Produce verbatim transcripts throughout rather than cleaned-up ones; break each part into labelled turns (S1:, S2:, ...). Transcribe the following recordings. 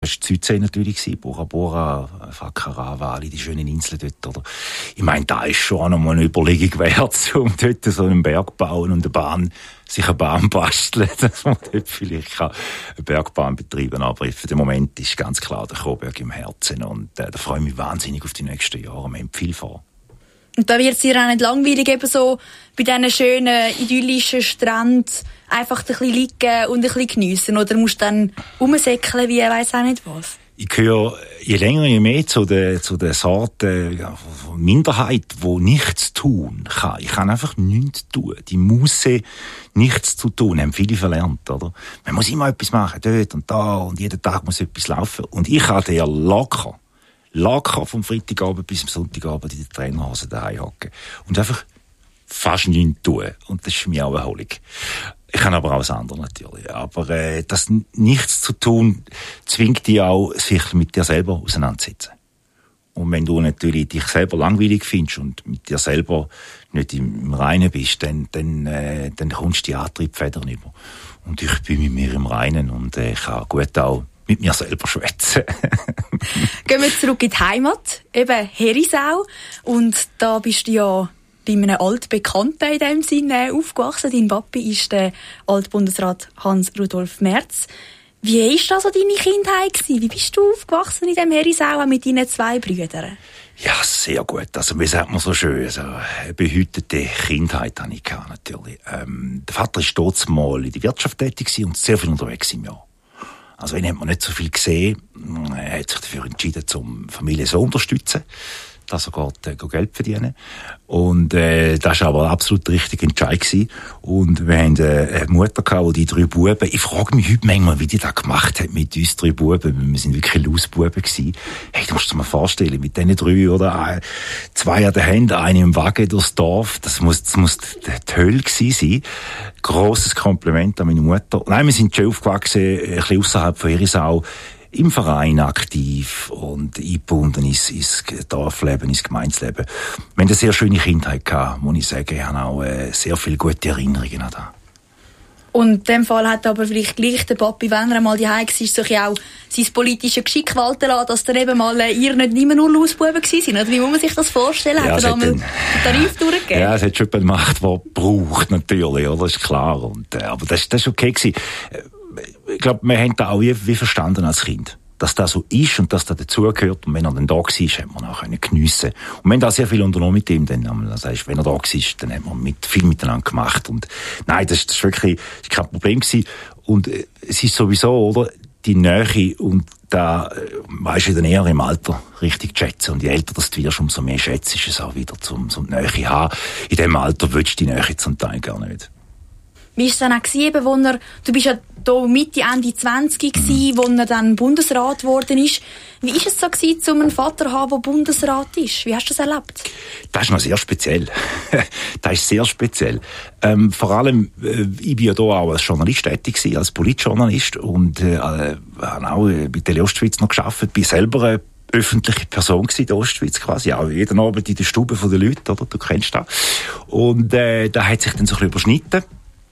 S1: war die Südsee natürlich, Bora Bora, Whakaarawa, alle die schönen Inseln dort, oder? Ich meine, da ist schon auch noch mal eine Überlegung wert, um dort so einen Berg bauen und eine Bahn, sich eine Bahn basteln, dass man dort vielleicht eine Bergbahn betreiben. Aber für den Moment ist ganz klar der Coburg im Herzen und äh, da freue ich mich wahnsinnig auf die nächsten Jahre. Wir haben viel vor.
S2: Und da wird es dir auch nicht langweilig, eben so bei diesen schönen, idyllischen Stränden einfach ein bisschen liegen und ein bisschen geniessen? Oder musst du dann rumsäckeln wie, ich weiss auch nicht was?
S1: Ich gehöre je länger, je mehr zu der, zu der Sorte ja, Minderheit, die nichts tun kann. Ich kann einfach nichts tun. Die Muße, nichts zu tun, haben viele verlernt, oder? Man muss immer etwas machen, dort und da, und jeden Tag muss etwas laufen. Und ich kann der locker, locker vom Freitagabend bis zum Sonntagabend in der Trainerhose daheim hocken. Und einfach fast nichts tun. Und das ist für mich auch Erholung. Ich kann aber auch das andere natürlich. Aber äh, das nichts zu tun, zwingt dich auch, sich mit dir selber auseinanderzusetzen. Und wenn du natürlich dich selber langweilig findest und mit dir selber nicht im, im Reinen bist, dann, dann, äh, dann kommst du die Antriebsfedern über. Und ich bin mit mir im Reinen und äh, ich kann gut auch mit mir selber schwätzen.
S2: Gehen wir zurück in die Heimat, eben Herisau. Und da bist du ja bei einem Altbekannten in dem Sinne aufgewachsen. Dein Papi ist der Altbundesrat Hans-Rudolf Merz. Wie war das so deine Kindheit gewesen? Wie bist du aufgewachsen in dem Herisau mit deinen zwei Brüdern?
S1: Ja, sehr gut. Also, wie sagt man so schön, so eine behütete Kindheit hatte ich natürlich. Ähm, der Vater war dort mal in der Wirtschaft tätig und sehr viel unterwegs im Jahr. Also, ihn hat man nicht so viel gesehen. Er hat sich dafür entschieden, um die Familie so zu unterstützen, dass er geht, äh, Geld verdienen. Und äh, das war aber absolut der richtige Entscheid gewesen. Und wir haben äh, eine Mutter gehabt, die die drei Buben, ich frage mich heute manchmal, wie die das gemacht hat mit uns drei Buben. Wir sind wirklich Lausbuben gewesen. Hey, du musst dir mal vorstellen, mit diesen drei, oder? Zwei an der Hand, eine im Wagen durchs Dorf. Das muss, das muss die Hölle gewesen sein. Grosses Kompliment an meine Mutter. Nein, wir sind schon aufgewachsen, ein bisschen ausserhalb von Herisau, im Verein aktiv und eingebunden ins, ins Dorfleben, ins Gemeinsleben. Wir haben eine sehr schöne Kindheit gehabt, muss ich sagen. Ich habe auch äh, sehr viele gute Erinnerungen an das.
S2: Und in dem Fall hat aber vielleicht gleich der Papi, wenn er einmal daheim war, sich auch sein politisches Geschick walten lassen, dass dann eben mal äh, ihr nicht immer nur Lausbuben gewesen sind. Oder wie muss man sich das vorstellen?
S1: Ja,
S2: hat er da mal den Tarif durchgegeben?
S1: Ja, es hat schon jemand gemacht, der braucht, natürlich, oder? Das ist klar. Und, äh, aber das, das ist okay gewesen. Ich glaube, wir haben da auch wie, wie verstanden als Kind, dass das so ist und dass das dazugehört. Und wenn er dann da war, hat man auch geniessen können. Und wir haben da sehr viel unternommen mit ihm. Dann, das heißt, wenn er da war, dann haben wir mit, viel miteinander gemacht. Und nein, das, das ist wirklich das ist kein Problem gewesen. Und äh, es ist sowieso, oder, die Nähe und da äh, weisst du dann eher im Alter richtig zu schätzen. Und je älter das du wirst, umso mehr schätzt ist es auch wieder, zum, zum die Nähe haben. In diesem Alter willst du die Nähe zum Teil gar nicht.
S2: Wie war es dann auch gewesen, wo er, du bist ja da Mitte, Ende zwanzig gewesen, wo er dann Bundesrat geworden ist. Wie war es so gewesen, um einen Vater zu haben, der Bundesrat ist? Wie hast du das erlebt? Das
S1: ist noch sehr speziell. Das ist sehr speziell. Ähm, vor allem, äh, ich bin ja da auch als Journalist tätig gewesen, als Politjournalist und äh, habe auch bei der Ostschweiz noch gearbeitet, bin selber eine öffentliche Person gewesen, in der Ostschweiz quasi, auch jeden Abend in der Stube von den Leuten, oder? Du kennst das. Und äh, da hat sich dann so ein bisschen überschnitten.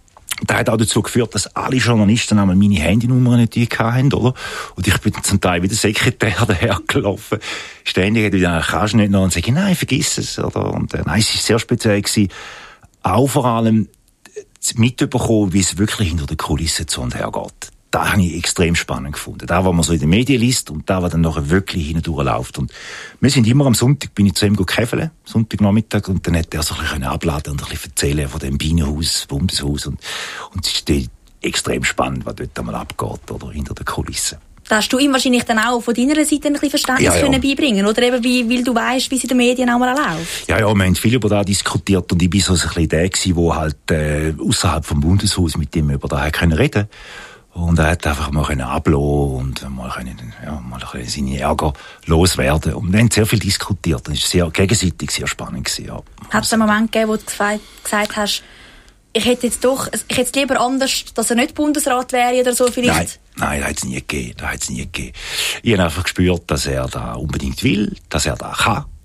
S1: Das hat auch dazu geführt, dass alle Journalisten einmal meine Handynummer nicht hatten, oder? Und ich bin zum Teil wie der Sekretär dahergelaufen. Ständig hat wieder, kannst du nicht noch, und sage, nein, vergiss es, oder? Und, äh, nein, es war sehr speziell gewesen. Auch vor allem mitbekommen, wie es wirklich hinter den Kulissen zu und her geht. Das habe ich extrem spannend gefunden. Da, was man so in den Medien liest und da, was dann nachher wirklich hindurchläuft. Und wir sind immer am Sonntag, bin ich zu ihm gekäfeln, Sonntagnachmittag, und dann hat er so ein bisschen abladen und ein bisschen erzählen von dem Bienenhaus, Bundeshaus, und, und es ist extrem spannend, was dort einmal abgeht, oder, hinter den Kulissen.
S2: Da hast du ihm wahrscheinlich dann auch von deiner Seite ein bisschen Verständnis ja, ja. können beibringen, oder eben, wie, weil du weißt, wie es in den Medien auch mal läuft. Ja, ja, wir haben viel über das diskutiert und ich bin so ein bisschen der gewesen, der halt, äh, außerhalb vom Bundeshaus mit ihm über das reden konnte. Und er hat einfach mal ablassen und mal, können, ja, mal seine Ärger loswerden. Und wir haben sehr viel diskutiert. Das war sehr gegenseitig sehr spannend gewesen, ja. Hat es einen Moment gegeben, wo du gesagt hast, ich hätte jetzt doch, ich hätte lieber anders, dass er nicht Bundesrat wäre oder so vielleicht?
S1: Nein, nein, das hat es nie gegeben. Das hat es nie gegeben. Ich habe einfach gespürt, dass er da unbedingt will, dass er da kann.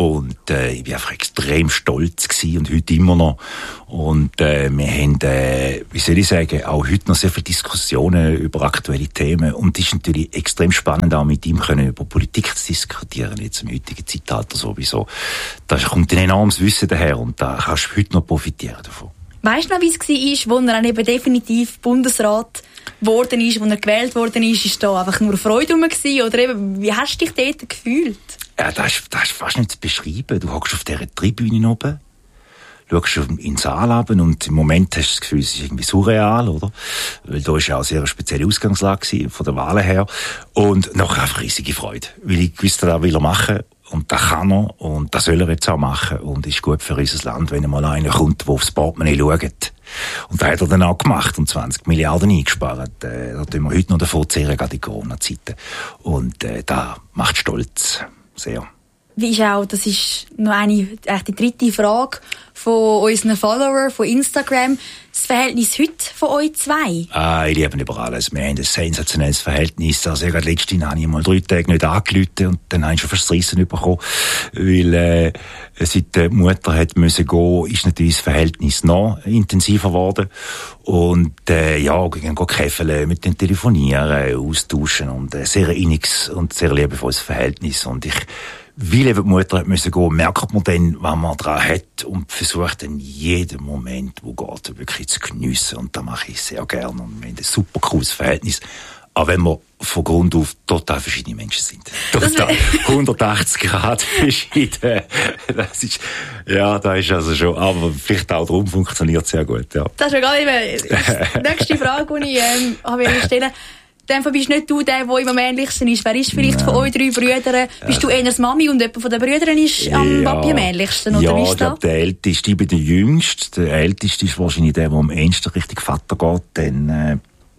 S1: Und äh, ich war einfach extrem stolz gewesen und heute immer noch. Und äh, wir haben, äh, wie soll ich sagen, auch heute noch sehr viele Diskussionen über aktuelle Themen. Und es ist natürlich extrem spannend, auch mit ihm können über Politik zu diskutieren, jetzt im heutigen Zeitalter sowieso. Da kommt ein enormes Wissen daher und da kannst du heute noch profitieren davon.
S2: Weißt du noch, wie es war, als er dann eben definitiv Bundesrat geworden ist, als er gewählt worden ist? Ist da einfach nur Freude rum gewesen? Oder eben, wie hast du dich dort gefühlt?
S1: Ja, das ist, das ist fast nicht zu beschreiben. Du hockst auf dieser Tribüne oben, schaust in den Saal runter und im Moment hast du das Gefühl, es ist irgendwie surreal, oder? Weil da ist ja auch eine sehr spezielle Ausgangslage von der Wahlen her. Und nachher einfach riesige Freude. Weil ich gewusst habe, das will er machen. Und das kann er. Und das soll er jetzt auch machen. Und ist gut für unser Land, wenn mal einer kommt, der aufs Portemonnaie schaut. Und das hat er dann auch gemacht und zwanzig Milliarden eingespart. Äh, da tun wir heute noch davon zehren, gerade in Corona-Zeiten. Und äh, das macht stolz. Sehr.
S2: Wie ist auch, das ist noch eine, echt die dritte Frage von unseren Followern von Instagram. Das Verhältnis heute von euch zwei?
S1: Ah, ich liebe über alles. Wir haben ein sensationelles Verhältnis. Also, ich letztens habe ich mal drei Tage nicht angerufen und dann habe ich schon fast das Rissen bekommen. Weil, äh, seit die Mutter hat müssen gehen, ist natürlich das Verhältnis noch intensiver geworden. Und, äh, ja, wir gehen käfeln, mit dem telefonieren, austauschen und ein sehr inniges und sehr liebevolles Verhältnis. Und ich, weil eben die Mutter hat müssen gehen, merkt man dann, was man dran hat und versucht dann jeden Moment, wo geht, wirklich zu geniessen. Und das mache ich sehr gerne. Und wir haben ein super cooles Verhältnis. Auch wenn wir von Grund auf total verschiedene Menschen sind. Total hundertachtzig Grad verschieden. Das ist, ja, das ist also schon, aber vielleicht auch darum funktioniert es sehr gut, ja.
S2: Das ist ja gar nicht mehr die nächste Frage, die ich, ähm, habe stellen. Dann bist nicht du der, der immer am ähnlichsten ist. Wer ist vielleicht ja. von euch drei Brüdern? Bist ja. du eher das Mami und jemand von den Brüdern ist ja. am Papi am ähnlichsten? Oder
S1: ja,
S2: ist
S1: ich glaube, der Älteste, ich bin der Jüngste. Der Älteste ist wahrscheinlich der, der am ehesten Richtung Vater geht. Dann, äh,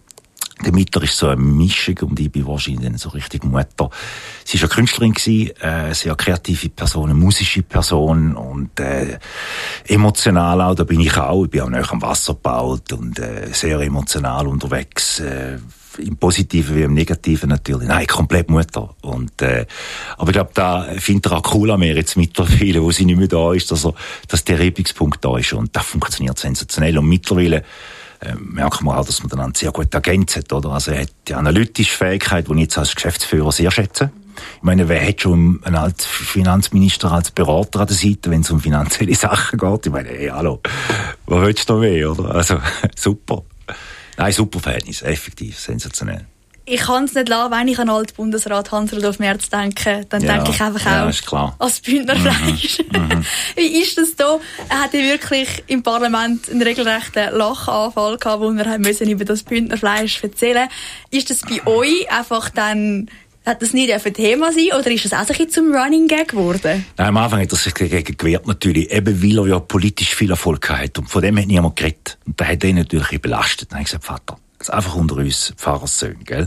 S1: der Mittlere ist so eine Mischung und ich bin wahrscheinlich dann so richtig Mutter. Sie war eine Künstlerin gewesen, äh, sehr kreative Person, eine musische Person und äh, emotional auch, da bin ich auch. Ich bin auch näher am Wasser gebaut und äh, sehr emotional unterwegs. Äh, im Positiven wie im Negativen natürlich. Nein, komplett Mutter. Und, äh, aber ich glaube, da findet er auch cool an mir jetzt mittlerweile, wo sie nicht mehr da ist, dass, er, dass der Reibungspunkt da ist. Und das funktioniert sensationell. Und mittlerweile äh, merkt man auch, dass man dann sehr gut ergänzt, oder? Also er hat die analytische Fähigkeit, die ich jetzt als Geschäftsführer sehr schätze. Ich meine, wer hat schon einen alten Finanzminister als Berater an der Seite, wenn es um finanzielle Sachen geht? Ich meine, hey, hallo, was willst du noch mehr, oder? Also, super. Nein, super Verhältnis, effektiv, sensationell.
S2: Ich kann es nicht lassen, wenn ich an den alten Bundesrat Hans-Rudolf Merz denke, dann ja, denke ich einfach
S1: ja,
S2: auch
S1: ist klar.
S2: als Bündnerfleisch. Mhm. Wie ist das da? Er hatte wirklich im Parlament einen regelrechten Lachanfall gehabt, wo er müssen über das Bündnerfleisch erzählen. Ist das bei euch einfach dann, hat das nicht ein Thema sein oder ist das auch ein bisschen zum Running Gag geworden?
S1: Nein, am Anfang hat er sich dagegen gewehrt, natürlich, eben weil er ja politisch viel Erfolg hat und von dem hat niemand geredet. Und da hat er natürlich belastet. Dann habe ich gesagt, Vater, das ist einfach unter uns Pfarrersöhne, gell?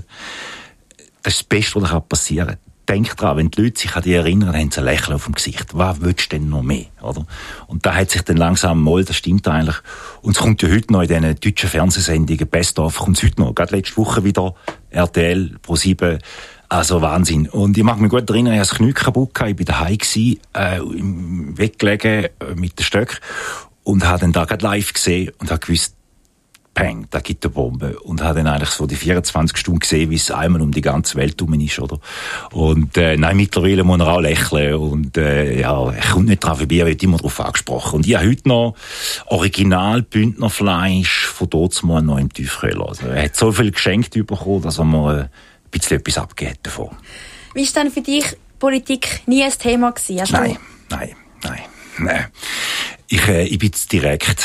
S1: Das ist das Beste, was passieren kann. Denk dran, wenn die Leute sich an dich erinnern, dann haben sie ein Lächeln auf dem Gesicht. Was willst du denn noch mehr, oder? Und da hat sich dann langsam mal, das stimmt eigentlich. Und es kommt ja heute noch in diesen deutschen Fernsehsendungen, Best of, kommt es heute noch. Gerade letzte Woche wieder, R T L, Pro sieben. Also Wahnsinn. Und ich mag mich gut erinnern, ich hatte das Knie kaputt gehabt, ich war daheim gewesen, äh, im weggelegen, äh, mit den Stöcken. Und habe dann da gerade live gesehen und habe gewusst, Peng, da gibt eine Bombe. Und habe dann eigentlich so die vierundzwanzig Stunden gesehen, wie es einmal um die ganze Welt herum ist, oder? Und, äh, nein, mittlerweile muss er auch lächeln. Und, äh, ja, er kommt nicht drauf vorbei, er wird immer darauf angesprochen. Und ich habe heute noch Original Bündnerfleisch von dort mal noch im Tiefkühler. Also, er hat so viel geschenkt bekommen, dass er mir, äh, ein bisschen etwas abgegeben davon.
S2: Wie ist denn für dich Politik nie ein Thema gewesen? Hast
S1: nein, du... nein, nein, nein. Ich, äh, ich bin zu direkt.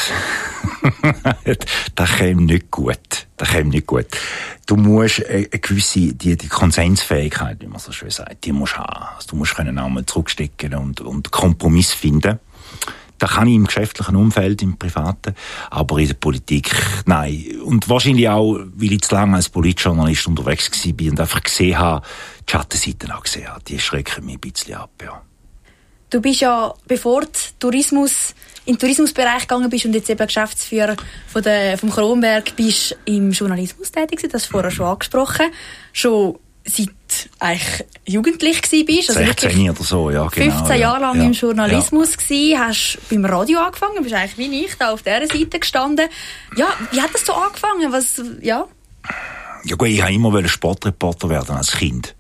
S1: Das käme nicht gut. Das käme nicht gut. Du musst äh, eine gewisse, die, die Konsensfähigkeit, wie man so schön sagt, die musst du haben. Also, du musst können auch mal zurückstecken und, und Kompromiss finden. Das kann ich im geschäftlichen Umfeld, im Privaten, aber in der Politik, nein. Und wahrscheinlich auch, weil ich zu lange als Politjournalist unterwegs war und einfach gesehen habe, die Schattenseiten auch gesehen habe, die schrecken mich ein bisschen ab, ja.
S2: Du bist ja, bevor du Tourismus, in den Tourismusbereich gegangen bist und jetzt eben Geschäftsführer von der, vom Kronberg, bist im Journalismus tätig gewesen, das hast du vorher schon angesprochen. Schon seit eigentlich jugendlich warst. Also
S1: sechzehn oder so, ja, genau.
S2: fünfzehn Jahre lang
S1: ja.
S2: im Journalismus
S1: ja.
S2: gewesen, hast beim Radio angefangen, bist eigentlich wie ich da auf dieser Seite gestanden. Ja, wie hat das so angefangen? Was, ja?
S1: Ja gut, ich wollte immer Sportreporter werden als Kind.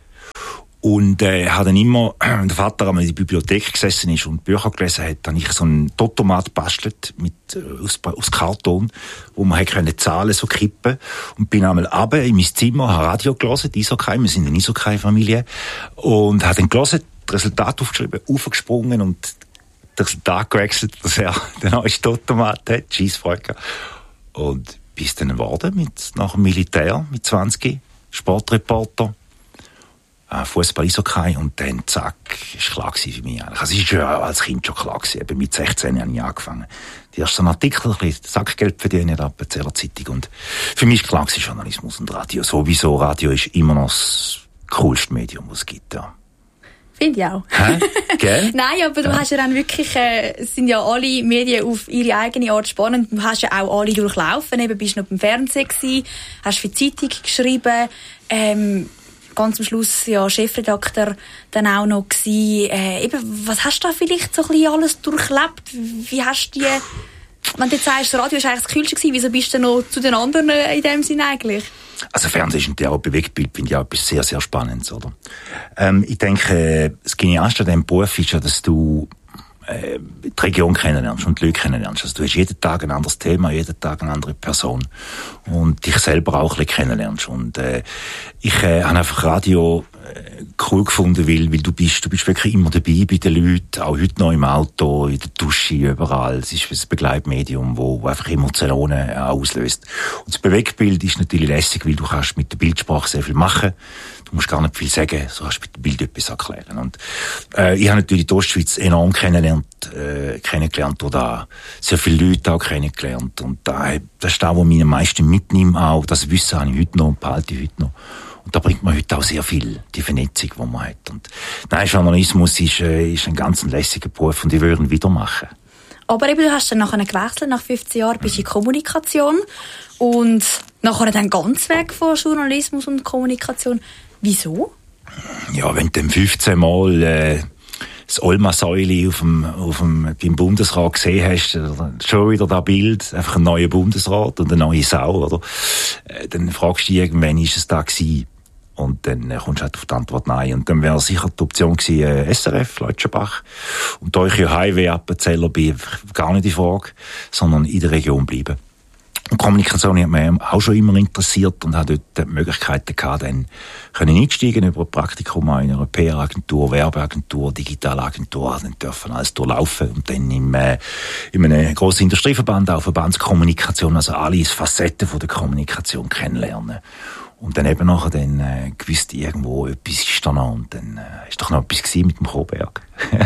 S1: Und äh, hat dann immer, wenn der Vater einmal in der Bibliothek gesessen ist und Bücher gelesen hat, dann ich so einen Totomat bastelt mit äh, aus, aus Karton, wo man können Zahlen so kippen, und bin einmal runter in mein Zimmer, habe Radio gelesen, Eishockey, wir sind eine Eishockey-Familie, und habe dann gelesen, das Resultat aufgeschrieben, aufgesprungen und das Resultat gewechselt, dass er den neuen Totomat hat, Scheissfreude. Und bis dann geworden, mit nach dem Militär, mit zwanzig, Sportreporter, Fußball, Eishockey, und dann zack, ist klar gewesen für mich eigentlich. Also es ist ja als Kind schon klar gewesen. Eben mit sechzehn habe ich angefangen. Die ersten Artikel, ein bisschen Sackgeld verdienen, ab der Zähler Zeitung. Und für mich ist klar gewesen, Journalismus und Radio. Sowieso, Radio ist immer noch das coolste Medium, das es gibt, ja.
S2: Finde ich auch.
S1: Hä? Gell?
S2: Nein, aber du ja. hast ja dann wirklich, äh, es sind ja alle Medien auf ihre eigene Art spannend. Du hast ja auch alle durchlaufen. Eben bist du noch beim Fernsehen gewesen, hast für die Zeitung geschrieben, ähm, ganz am Schluss ja Chefredakteur dann auch noch gewesen. Äh, eben, was hast du da vielleicht so ein bisschen alles durchlebt? Wie hast du die, wenn du jetzt sagst, das Radio war eigentlich das Kühlste gewesen, wieso bist du noch zu den anderen in dem Sinne eigentlich?
S1: Also Fernsehen und auch Bewegtbild finde ich auch etwas sehr, sehr Spannendes, oder? Ähm, ich denke, das Genialste an diesem Beruf ist ja, dass du äh, die Region kennenlernst und die Leute kennenlernst. Also du hast jeden Tag ein anderes Thema, jeden Tag eine andere Person und dich selber auch ein bisschen kennenlernst. Und äh, ich äh, habe einfach Radio äh, cool gefunden, weil, weil du bist, du bist wirklich immer dabei bei den Leuten, auch heute noch im Auto, in der Dusche, überall. Es ist ein Begleitmedium, wo, wo einfach Emotionen äh, auslöst. Und das Bewegtbild ist natürlich lässig, weil du kannst mit der Bildsprache sehr viel machen. Du musst gar nicht viel sagen, so hast du mit dem Bild etwas erklären. Und äh, ich habe natürlich die Ostschweiz enorm kennengelernt, äh, kennengelernt oder sehr viele Leute auch kennengelernt. Und da, das ist das, was mich am meisten mitnimmt auch. Das Wissen habe ich heute noch und behalte ich heute noch. Und da bringt man heute auch sehr viel, die Vernetzung, die man hat. Und nein, Journalismus ist, äh, ist ein ganz lässiger Beruf und ich würde ihn wieder machen.
S2: Aber eben, du hast dann nachher gewechselt, nach fünfzehn Jahren bist du in Kommunikation und nachher dann ganz weg von Journalismus und Kommunikation. Wieso?
S1: Ja, wenn du dann fünfzehn Mal äh, das Olma-Säule auf dem, auf dem, beim Bundesrat gesehen hast, schon wieder das Bild, einfach ein neuer Bundesrat und eine neue Sau, oder? Äh, dann fragst du dich irgendwann, ist es da gewesen? Und dann äh, kommst du halt auf die Antwort nein. Und dann wäre sicher die Option gewesen, äh, S R F, Leutschenbach. Und da ich ja Highway-Appenzeller bin, gar nicht die Frage, sondern in der Region bleiben. Und Kommunikation hat mich auch schon immer interessiert und hat dort die Möglichkeiten gehabt, dann können einsteigen über ein Praktikum in einer P R-Agentur, Werbeagentur, Digitalagentur, dann dürfen alles durchlaufen und dann im, äh, in einem grossen Industrieverband, auch Verbandskommunikation, also alle Facetten von der Kommunikation kennenlernen. Und dann eben nachher dann äh, gewusst, irgendwo etwas ist da noch und dann äh, ist doch noch etwas gewesen mit dem Koberg.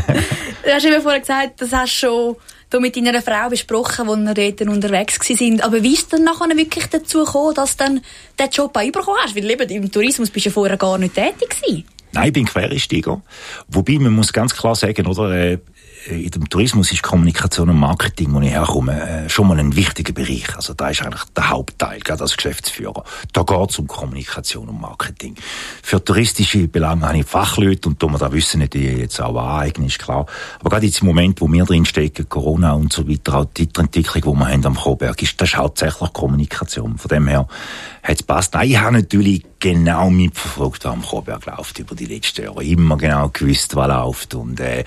S2: Du hast eben vorher gesagt, das hast du schon du mit deiner Frau besprochen, als wir dort unterwegs waren. Aber wie ist es dann nachher wirklich dazu gekommen, dass du dann den Job auch bekommen hast? Weil eben im Tourismus bist du ja vorher gar nicht tätig gewesen.
S1: Nein, ich bin Quereinsteiger. Wobei, man muss ganz klar sagen, oder, äh, in dem Tourismus ist Kommunikation und Marketing, wo ich herkomme, äh, schon mal ein wichtiger Bereich. Also da ist eigentlich der Hauptteil, gerade als Geschäftsführer. Da geht es um Kommunikation und Marketing. Für touristische Belange habe ich Fachleute und da wir da wissen, nicht die jetzt auch aneignen, ist klar. Aber gerade jetzt im Moment, wo wir drinstecken, Corona und so weiter, auch die Entwicklung, die wir haben am Koberg, ist das ist hauptsächlich Kommunikation. Von dem her hat es passt. Nein, ich habe natürlich genau mitverfolgt, was am Koberg läuft über die letzten Jahre. Immer genau gewusst, was läuft. Und äh,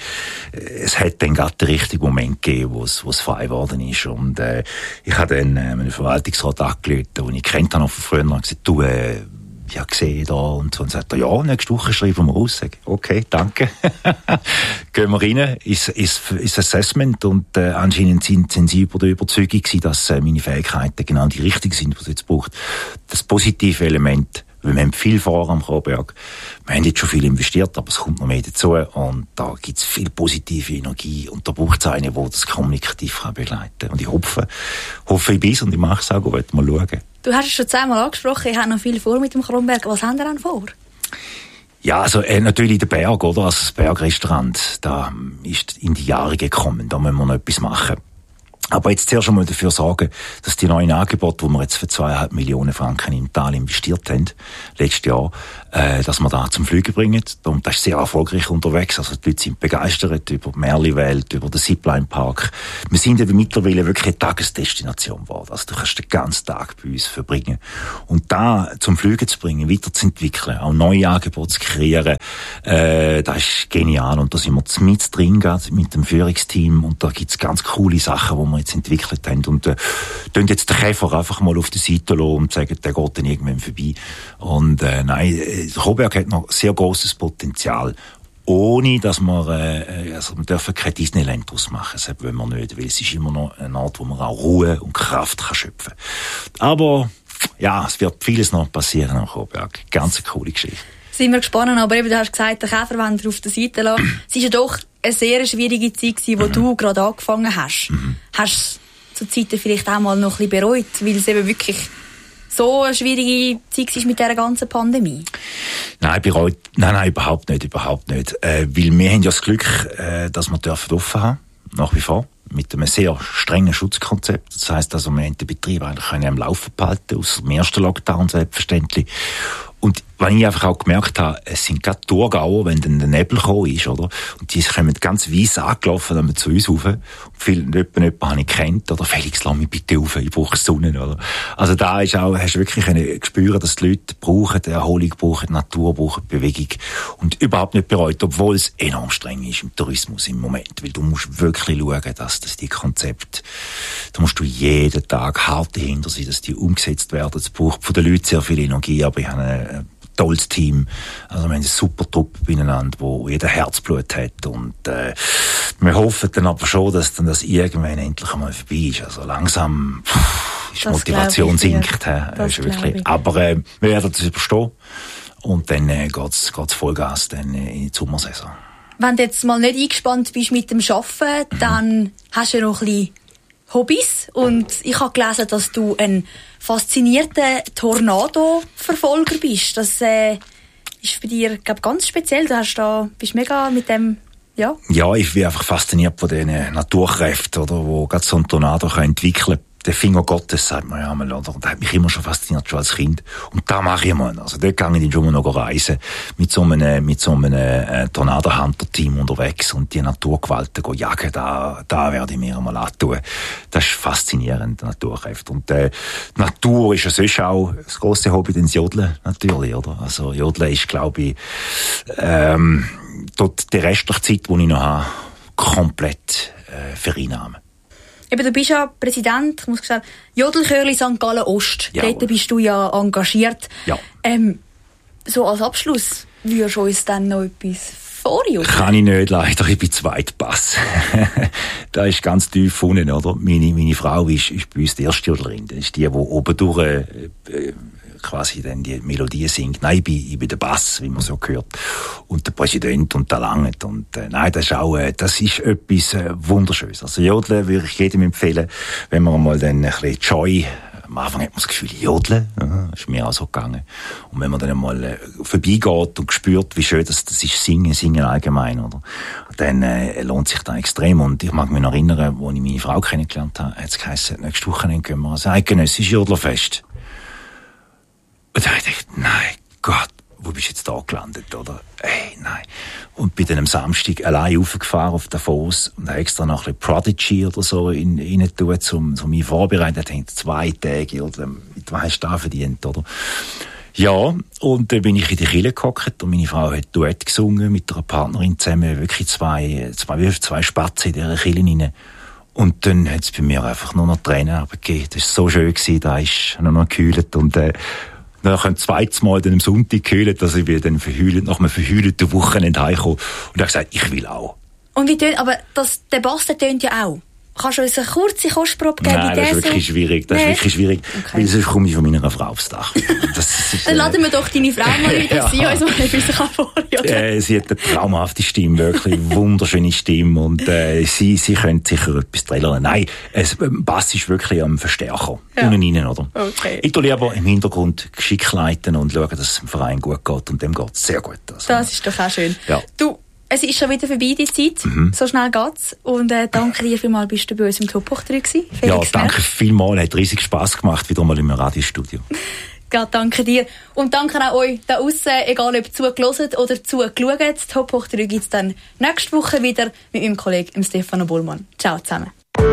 S1: es hat dann gerade den richtigen Moment gegeben, wo es, wo es frei geworden ist. Und äh, ich habe dann äh, meinen Verwaltungsrat angerufen, den ich kennt habe von früher, und gesagt, du, äh, ich habe gesehen da und so. Und sagt er, ja, nächste Woche schreiben wir aus. Sag, okay, danke. Gehen wir rein, ist, ist, ist Assessment und äh, anscheinend sind, sind sie über der Überzeugung gewesen, dass äh, meine Fähigkeiten genau die richtigen sind, was es jetzt braucht. Das positive Element, weil wir haben viel vor am Koberg. Wir haben jetzt schon viel investiert, aber es kommt noch mehr dazu. Und da gibt es viel positive Energie. Und da braucht es einen, der das kommunikativ kann begleiten kann. Und ich hoffe, hoffe ich bis und ich mache es auch gut. Mal schauen.
S2: Du hast es schon zweimal angesprochen, ich habe noch viel vor mit dem Kronberg. Was haben Sie denn vor?
S1: Ja, also äh, natürlich der Berg, oder? Also das Bergrestaurant, da ist in die Jahre gekommen. Da müssen wir noch etwas machen. Aber jetzt zuerst einmal dafür sorgen, dass die neuen Angebote, die wir jetzt für zweieinhalb Millionen Franken im Tal investiert haben, letztes Jahr, äh, dass wir da zum Fliegen bringen. Und das ist sehr erfolgreich unterwegs. Also die Leute sind begeistert über die Merli-Welt, über den Zipline-Park. Wir sind eben mittlerweile wirklich eine Tagesdestination geworden. Also du kannst den ganzen Tag bei uns verbringen. Und da zum Fliegen zu bringen, weiterzuentwickeln, auch neue Angebote zu kreieren, äh, das ist genial. Und da sind wir mit drin mit dem Führungsteam. Und da gibt's ganz coole Sachen, die wir jetzt entwickelt haben. Und äh, tun jetzt den Käfer einfach mal auf die Seite lassen und sagen, der geht dann irgendwann vorbei. Und äh, nein, Coburg hat noch sehr grosses Potenzial. Ohne, dass wir, äh, also wir dürfen kein Disneyland draus machen. Das wollen wir nicht, weil es ist immer noch ein Ort, wo man auch Ruhe und Kraft kann schöpfen kann. Aber, ja, es wird vieles noch passieren an Coburg. Ganz eine coole Geschichte.
S2: Sind wir gespannt, aber eben, du hast gesagt, den Käfer wollen wir auf der Seite lassen. Es war ja doch eine sehr schwierige Zeit gewesen, wo mhm. du gerade angefangen hast. Mhm. Hast du zur Zeit vielleicht auch mal noch ein bisschen bereut, weil es eben wirklich so eine schwierige Zeit war mit dieser ganzen Pandemie?
S1: Nein, bereut, nein, nein, überhaupt nicht, überhaupt nicht. Äh, weil wir haben ja das Glück, äh, dass wir dürfen offen haben, nach wie vor, mit einem sehr strengen Schutzkonzept. Das heisst, also, wir haben den Betrieb eigentlich am Laufen behalten, aus dem ersten Lockdown selbstverständlich. Und wenn ich einfach auch gemerkt habe, es sind gerade Thurgauer, wenn dann der Nebel gekommen ist, oder? Und die kommen ganz weiss angelaufen, dann zu uns rauf. Und viele, jemanden habe ich kennt, oder? Felix, lass mich bitte rauf, ich brauche Sonne, oder? Also da ist auch, hast du wirklich eine gespürt, dass die Leute brauchen, die Erholung brauchen, die Natur brauchen, Bewegung. Und überhaupt nicht bereut, obwohl es enorm streng ist im Tourismus im Moment. Weil du musst wirklich schauen, dass das die Konzepte, da musst du jeden Tag hart dahinter sein, dass die umgesetzt werden. Es braucht von den Leuten sehr viel Energie, aber ich habe eine ein tolles Team. Also wir haben eine super Truppe beieinander, wo jeder Herzblut hat. Und äh, wir hoffen dann aber schon, dass dann das irgendwann endlich einmal vorbei ist. Also langsam pff, ist die Motivation sinkt. Das ist wirklich. Aber äh, wir werden das überstehen. Und dann äh, geht's, geht's Vollgas dann, äh, in die Sommersaison.
S2: Wenn du jetzt mal nicht eingespannt bist mit dem Arbeiten, mhm. dann hast du ja noch ein bisschen Hobbys. Und ich habe gelesen, dass du ein faszinierter Tornado-Verfolger bist. Das äh, ist bei dir, glaube ganz speziell. Du hast da, bist mega mit dem, ja?
S1: Ja, ich bin einfach fasziniert von diesen Naturkräften, oder, wo gerade so ein Tornado kann entwickeln kann. Der Finger Gottes, sagt man ja einmal, oder? Und das hat mich immer schon fasziniert, schon als Kind. Und da mache ich immer. Also dort gehe ich schon mal noch reisen. Mit so einem, mit so einem, äh, Tornado-Hunter-Team unterwegs und die Naturgewalten go jagen, da, da werde ich mir einmal antun. Das ist faszinierend, Naturkräfte. Und, äh, die Natur ist ja sonst auch das grosse Hobby, das Jodeln, natürlich, oder? Also, Jodeln ist, glaube ich, ähm, dort die restliche Zeit, die ich noch habe, komplett, äh, vereinnahme.
S2: Eben, du bist ja Präsident, ich muss sagen, Jodelchörli Sankt Gallen Ost. Jawohl. Dort bist du ja engagiert. Ja. Ähm, so als Abschluss, würdest du uns dann noch etwas vorjodeln?
S1: Kann ich nicht, leider. Ich bin Zweitpass. Da ist ganz tief unten, oder? Meine, meine Frau ist, ist bei uns die erste Jodlerin. Das ist die, die oben durch, äh, quasi dann die Melodie singt. Nein, ich bin, ich bin der Bass, wie man so hört. Und der Präsident und der Langet. Und, äh, nein, das ist auch, äh, das ist etwas, äh, Wunderschönes. Also Jodeln würde ich jedem empfehlen, wenn man mal dann ein bisschen Joy, am Anfang hat man das Gefühl, Jodeln, ja, ist mir auch so gegangen. Und wenn man dann mal äh, vorbeigeht und spürt, wie schön das, das ist, Singen, Singen allgemein, oder? Dann, äh, lohnt sich das extrem. Und ich mag mich noch erinnern, als ich meine Frau kennengelernt habe, hat es geheißen, nächste Woche gehen wir ans eidgenössische Jodlerfest. Und da habe ich gedacht, nein, Gott, wo bist du jetzt da gelandet, oder? Ey, nein. Und bin dann am Samstag allein raufgefahren auf Davos und habe extra noch ein bisschen Prodigy oder so in, rein tun, um, um mich vorbereiten. Ich dachte, zwei Tage, oder? Mit was hast du da verdient, oder? Ja, und dann bin ich in die Kirche gehockt und meine Frau hat Duett gesungen mit einer Partnerin zusammen, wirklich zwei, zwei, zwei Spatzen in dieser Kirche rein. Und dann hat es bei mir einfach nur noch Tränen gegeben. Das war so schön gewesen, da ist nur noch gekühlt und, äh, dann kam das zweite Mal dann am Sonntag gehüllt, dass ich wieder dann verhüllt, nach einem verhüllten Wochenende heimkomme. Und ich habe gesagt, ich will auch.
S2: Und wie tönt, aber das, der Bass, der tönt ja auch. Kannst du uns eine kurze Kostprobe geben?
S1: Nein, das ist wirklich so schwierig. Das nee. ist wirklich schwierig. Okay. Weil sonst komme ich von meiner Frau aufs Dach. Das ist,
S2: dann laden wir doch deine Frau mal wieder, dass sie uns mal ein bisschen vorjodeln.
S1: Äh, sie hat eine traumhafte Stimme, wirklich wunderschöne Stimme. Und äh, sie, sie könnte sicher etwas trällern. Nein, es, Bass ist wirklich am Verstärker. Ja. Unten rein, oder? Okay. Ich tue lieber im Hintergrund geschickt leiten und schauen, dass es dem Verein gut geht. Und dem geht es sehr gut. Also,
S2: das ist doch auch schön. Ja. Du, Es ist schon wieder vorbei, die Zeit. Mhm. So schnell geht's. Und äh, danke dir vielmals, bist du bei uns im Top hoch drei gewesen.
S1: Ja, danke vielmals. Hat riesig Spass gemacht, wieder mal im Radiostudio.
S2: Ja, danke dir. Und danke auch euch da aussen, egal ob zugehört oder zugeschaut. Top hoch drei gibt's dann nächste Woche wieder mit meinem Kollegen Stefano Bollmann. Ciao zusammen.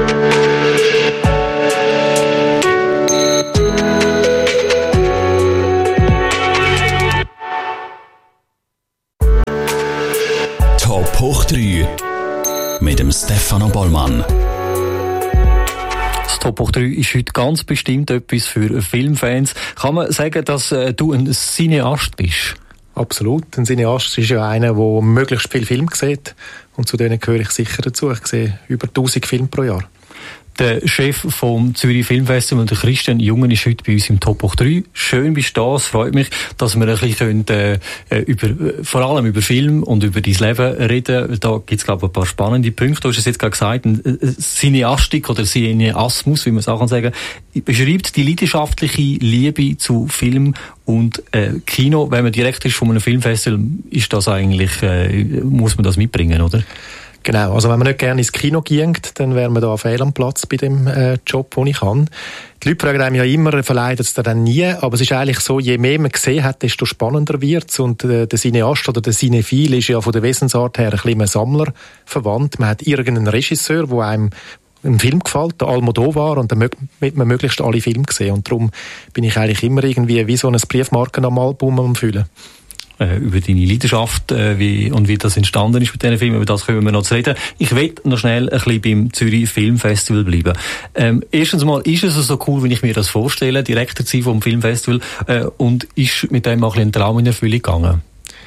S3: Top hoch drei mit dem Stefano Bollmann.
S4: Das Top hoch drei ist heute ganz bestimmt etwas für Filmfans. Kann man sagen, dass äh, du ein Cineast bist?
S5: Absolut. Ein Cineast ist ja einer, der möglichst viel Film sieht. Und zu denen gehöre ich sicher dazu. Ich sehe über tausend Filme pro Jahr.
S4: Der Chef vom Zürich Filmfestival, der Christian Jungen, ist heute bei uns im Top hoch drei. Schön bist du da. Es freut mich, dass wir ein bisschen können, äh, über, vor allem über Film und über dein Leben reden. Da gibt es, glaube ich, ein paar spannende Punkte. Du hast es jetzt gerade gesagt, eine Cineastik oder Cineasmus, wie man es auch sagen kann, beschreibt die leidenschaftliche Liebe zu Film und äh, Kino. Wenn man direkt ist von einem Filmfestival, ist das eigentlich, äh, muss man das mitbringen, oder?
S5: Genau, also wenn man nicht gerne ins Kino ging, dann wäre man da fehl am Platz bei dem äh, Job, den ich habe. Die Leute fragen einem ja immer, verleidet es dann nie, aber es ist eigentlich so, je mehr man gesehen hat, desto spannender wird es. Und äh, der Cineast oder der Cinephil ist ja von der Wesensart her ein bisschen ein Sammler verwandt. Man hat irgendeinen Regisseur, der einem ein Film gefällt, der Almodovar, und dann möchte man möglichst alle Filme sehen. Und darum bin ich eigentlich immer irgendwie wie so ein Briefmarken am Album am Füllen.
S4: Äh, über deine Leidenschaft äh, wie, und wie das entstanden ist mit diesen Filmen, über das können wir noch zu reden. Ich will noch schnell ein bisschen beim Zürich Filmfestival bleiben. Ähm, erstens mal, ist es so cool, wie ich mir das vorstelle, Direktor zu sein vom Filmfestival, äh, und ist mit dem auch ein, ein Traum in Erfüllung gegangen?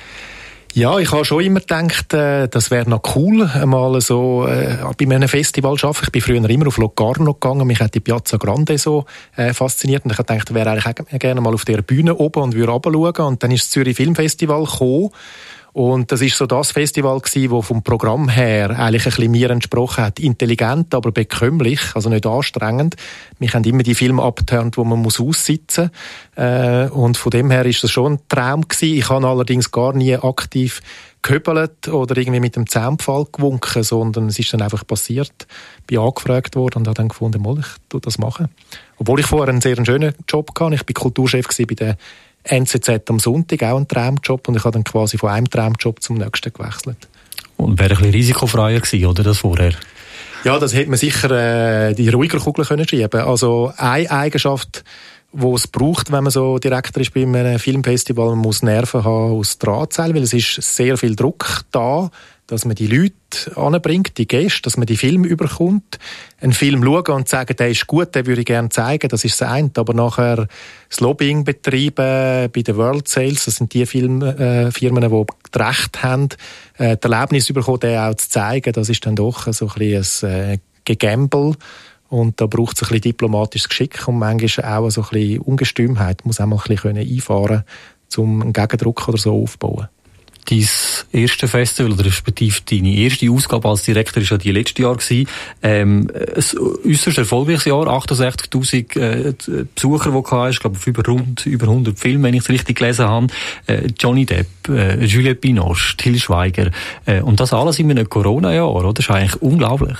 S5: Ja, ich habe schon immer gedacht, äh, das wäre noch cool, mal so äh, bei einem Festival zu arbeiten. Ich bin früher immer auf Locarno gegangen, mich hat die Piazza Grande so äh, fasziniert und ich habe gedacht, ich wäre eigentlich auch gerne mal auf der Bühne oben und würde runterschauen. Und dann ist das Zürich Filmfestival gekommen. Und das ist so das Festival gewesen, das vom Programm her eigentlich ein bisschen mir entsprochen hat. Intelligent, aber bekömmlich, also nicht anstrengend. Mich haben immer die Filme abgeturnt, wo man muss aussitzen muss. Äh, und von dem her ist das schon ein Traum gewesen. Ich habe allerdings gar nie aktiv gehöbelt oder irgendwie mit dem Zaunpfahl gewunken, sondern es ist dann einfach passiert. Ich bin angefragt worden und habe dann gefunden, mal, ich tu das machen. Obwohl ich vorher einen sehr schönen Job hatte. Ich war Kulturchef bei der N Z Z am Sonntag, auch ein Traumjob, und ich habe dann quasi von einem Traumjob zum nächsten gewechselt.
S4: Und wäre ein bisschen risikofreier gewesen, oder, das vorher?
S5: Ja, das hätte man sicher äh, die ruhiger Kugel können schieben. Also eine Eigenschaft, die es braucht, wenn man so Direktor ist bei einem Filmfestival, man muss Nerven haben aus Drahtseil, weil es ist sehr viel Druck da, dass man die Leute anbringt, die Gäste, dass man die Filme überkommt, einen Film schauen und sagen, der ist gut, den würde ich gerne zeigen, das ist das eine, aber nachher das Lobbying betreiben bei den World Sales, das sind die Film, äh, Firmen, die das Recht haben, äh, das Erlebnis bekommen, den auch zu zeigen, das ist dann doch so ein bisschen ein äh, Gegamble. Und da braucht es ein bisschen diplomatisches Geschick und manchmal auch so ein bisschen Ungestümheit. Man muss auch mal ein bisschen einfahren können, um einen Gegendruck oder so aufzubauen.
S4: Dein erste Festival, oder respektive deine erste Ausgabe als Direktor, war ja die letzte Jahr gewesen. Ähm, ein äusserst erfolgreiches Jahr, achtundsechzigtausend äh, Besucher, die du hast, ich glaube, auf über, rund, über hundert Filme, wenn ich es richtig gelesen habe. Äh, Johnny Depp, äh, Juliette Binoche, Til Schweiger. Äh, und das alles in einem Corona-Jahr, oder? Das ist eigentlich unglaublich.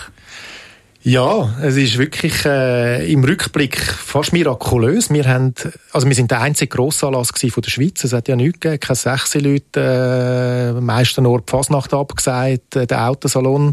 S5: Ja, es ist wirklich äh, im Rückblick fast mirakulös. Wir haben, also wir sind der einzige Grossanlass von der Schweiz. Es hat ja nichts gegeben, keine sechs Leute, äh, meisten nur die Fasnacht abgesagt, äh, der Autosalon.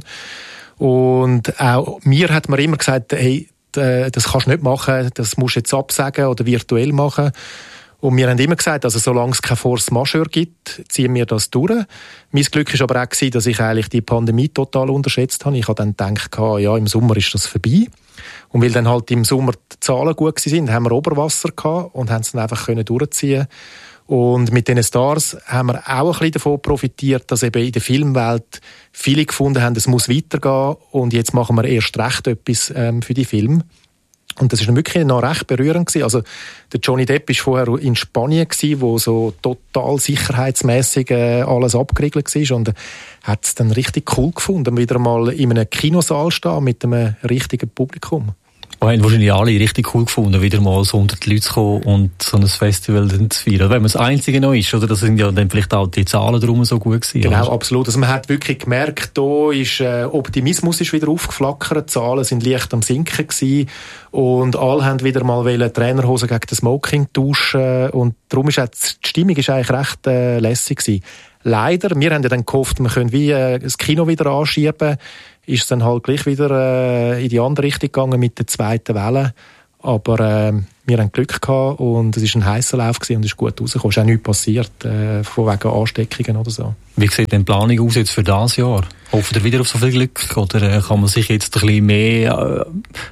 S5: Und auch mir hat man immer gesagt, hey, das kannst du nicht machen, das musst du jetzt absagen oder virtuell machen. Und wir haben immer gesagt, also solange es keine Force Majeure gibt, ziehen wir das durch. Mein Glück war aber auch, dass ich eigentlich die Pandemie total unterschätzt habe. Ich habe dann gedacht, ja, im Sommer ist das vorbei. Und weil dann halt im Sommer die Zahlen gut waren, haben wir Oberwasser gehabt und haben es dann einfach durchziehen. Und mit diesen Stars haben wir auch ein bisschen davon profitiert, dass eben in der Filmwelt viele gefunden haben, es muss weitergehen und jetzt machen wir erst recht etwas ähm, für die Filme. Und das war wirklich noch recht berührend gewesen. Also, der Johnny Depp war vorher in Spanien gewesen, wo so total sicherheitsmässig äh, alles abgeriegelt war. Und er hat es dann richtig cool gefunden, wieder mal in einem Kinosaal stehen mit einem richtigen Publikum.
S4: Und haben wahrscheinlich alle richtig cool gefunden, wieder mal so unter die Leute zu kommen und so ein Festival dann zu feiern. Wenn man das Einzige noch ist, oder? Das sind ja dann vielleicht auch die Zahlen drum so gut gewesen.
S5: Genau,
S4: oder?
S5: Absolut. Also man hat wirklich gemerkt, da ist, äh, Optimismus ist wieder aufgeflackert, die Zahlen sind leicht am Sinken gewesen und alle haben wieder mal wollen Trainerhosen gegen den Smoking tauschen und darum ist auch die Stimmung ist eigentlich recht äh, lässig gewesen. Leider, wir haben ja dann gehofft, wir können wie äh, das Kino wieder anschieben, ist es dann halt gleich wieder äh, in die andere Richtung gegangen mit der zweiten Welle. Aber äh, wir haben Glück gehabt und es war ein heisser Lauf gewesen und es ist gut rausgekommen. Es ist auch nichts passiert, äh, von wegen Ansteckungen oder so.
S4: Wie sieht denn die Planung aus jetzt für dieses Jahr? Hofft ihr wieder auf so viel Glück oder kann man sich jetzt ein bisschen mehr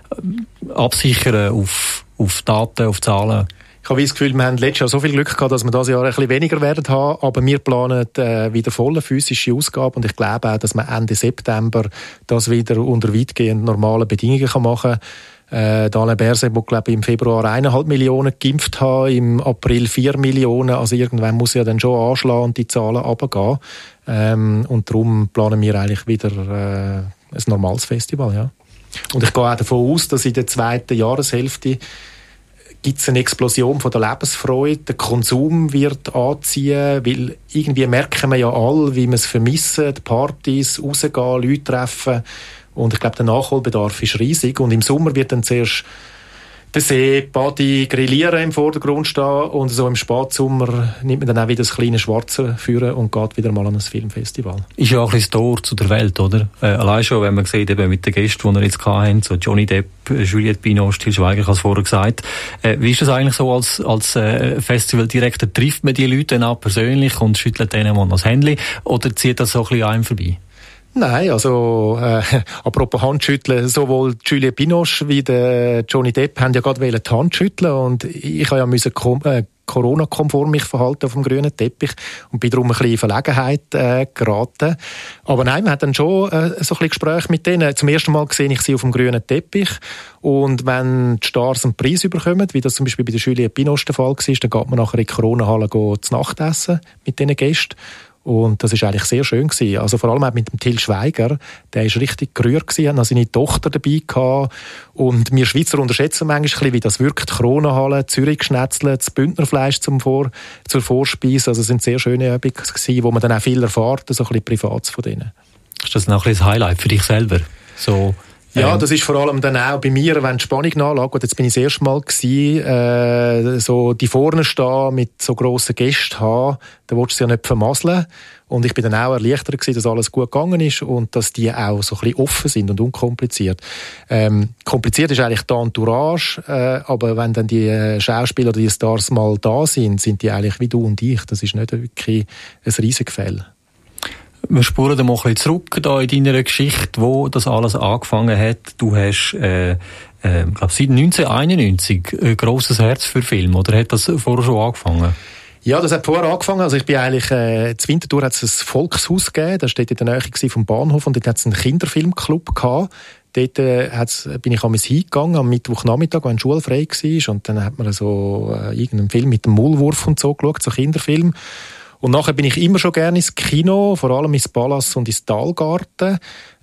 S4: äh, absichern auf, auf Daten, auf Zahlen?
S5: Ich habe das Gefühl, wir haben letztes Jahr so viel Glück gehabt, dass wir dieses Jahr ein bisschen weniger werden haben, aber wir planen äh, wieder volle physische Ausgaben und ich glaube auch, dass man Ende September das wieder unter weitgehend normalen Bedingungen kann machen kann. Äh, Alain Berset, der glaube ich im Februar eineinhalb Millionen geimpft hat, im April vier Millionen, also irgendwann muss ja dann schon anschlagen und die Zahlen runtergehen. Ähm, und darum planen wir eigentlich wieder äh, ein normales Festival, ja. Und ich gehe auch davon aus, dass in der zweiten Jahreshälfte gibt es eine Explosion von der Lebensfreude, der Konsum wird anziehen, weil irgendwie merken wir ja alle, wie wir es vermissen, die Partys, rausgehen, Leute treffen und ich glaube, der Nachholbedarf ist riesig und im Sommer wird dann zuerst der See, Party, Grillieren im Vordergrund stehen und so im Spätsommer nimmt man dann auch wieder das kleine Schwarze führen und geht wieder mal an ein Filmfestival.
S4: Ist ja auch ein bisschen das Tor zu der Welt, oder? Äh, allein schon, wenn man sieht, eben mit den Gästen, die wir jetzt hatten, so Johnny Depp, Juliette Binoche, Til Schweiger, ich habe es vorher gesagt. Äh, wie ist das eigentlich so als, als äh, Festivaldirektor? Trifft man die Leute dann auch persönlich und schüttelt denen mal das Händchen oder zieht das so ein bisschen einem vorbei?
S5: Nein, also äh, apropos Handschütteln, sowohl Juliette Binoche wie der Johnny Depp haben ja gerade die Hand schütteln und ich habe ja müssen äh, Corona-konform mich verhalten auf dem grünen Teppich und bin darum ein bisschen in Verlegenheit äh, geraten. Aber nein, man hat dann schon äh, so ein bisschen Gespräche mit denen. Zum ersten Mal sehe ich sie auf dem grünen Teppich und wenn die Stars einen Preis bekommen, wie das zum Beispiel bei der Juliette Binoche der Fall war, dann geht man nachher in die Corona-Halle zu Nacht essen mit diesen Gästen. Und das ist eigentlich sehr schön gewesen. Also vor allem auch mit dem Til Schweiger, der ist richtig gerührt gewesen, hat seine Tochter dabei gehabt. Und wir Schweizer unterschätzen manchmal ein bisschen, wie das wirkt. Kronenhalle, Zürich-Schnetzle, das Bündnerfleisch zum Vor- zur Vorspeise. Also es sind sehr schöne Übungen gewesen, wo man dann auch viel erfährt, so ein bisschen Privates von denen.
S4: Ist das noch ein bisschen das Highlight für dich selber? So
S5: Ja, das ist vor allem dann auch bei mir, wenn die Spannung nachlässt. Jetzt bin ich das erste Mal gewesen, äh, so die vorne stehen mit so grossen Gästen haben, da willst du sie ja nicht vermasseln. Und ich bin dann auch erleichtert gewesen, dass alles gut gegangen ist und dass die auch so ein bisschen offen sind und unkompliziert. Ähm, kompliziert ist eigentlich die Entourage, äh, aber wenn dann die Schauspieler oder die Stars mal da sind, sind die eigentlich wie du und ich. Das ist nicht wirklich ein Riesengefälle.
S4: Wir spuren dann mal ein bisschen zurück da in deiner Geschichte, wo das alles angefangen hat. Du hast, äh, äh, glaub, seit neunzehnhunderteinundneunzig ein grosses Herz für Film, oder hat das vorher schon angefangen?
S5: Ja, das hat vorher angefangen. Also ich bin eigentlich, äh, in Winterthur hat es ein Volkshaus gegeben, das war dort in der Nähe vom Bahnhof und dort hat es einen Kinderfilmclub gehabt. Dort äh, hat's, bin ich einmal hingegangen am Mittwochnachmittag, wenn schulfrei war und dann hat man so äh, irgendeinen Film mit dem Maulwurf und so geschaut, so Kinderfilm. Und nachher bin ich immer schon gerne ins Kino, vor allem ins Palast und ins Talgarten.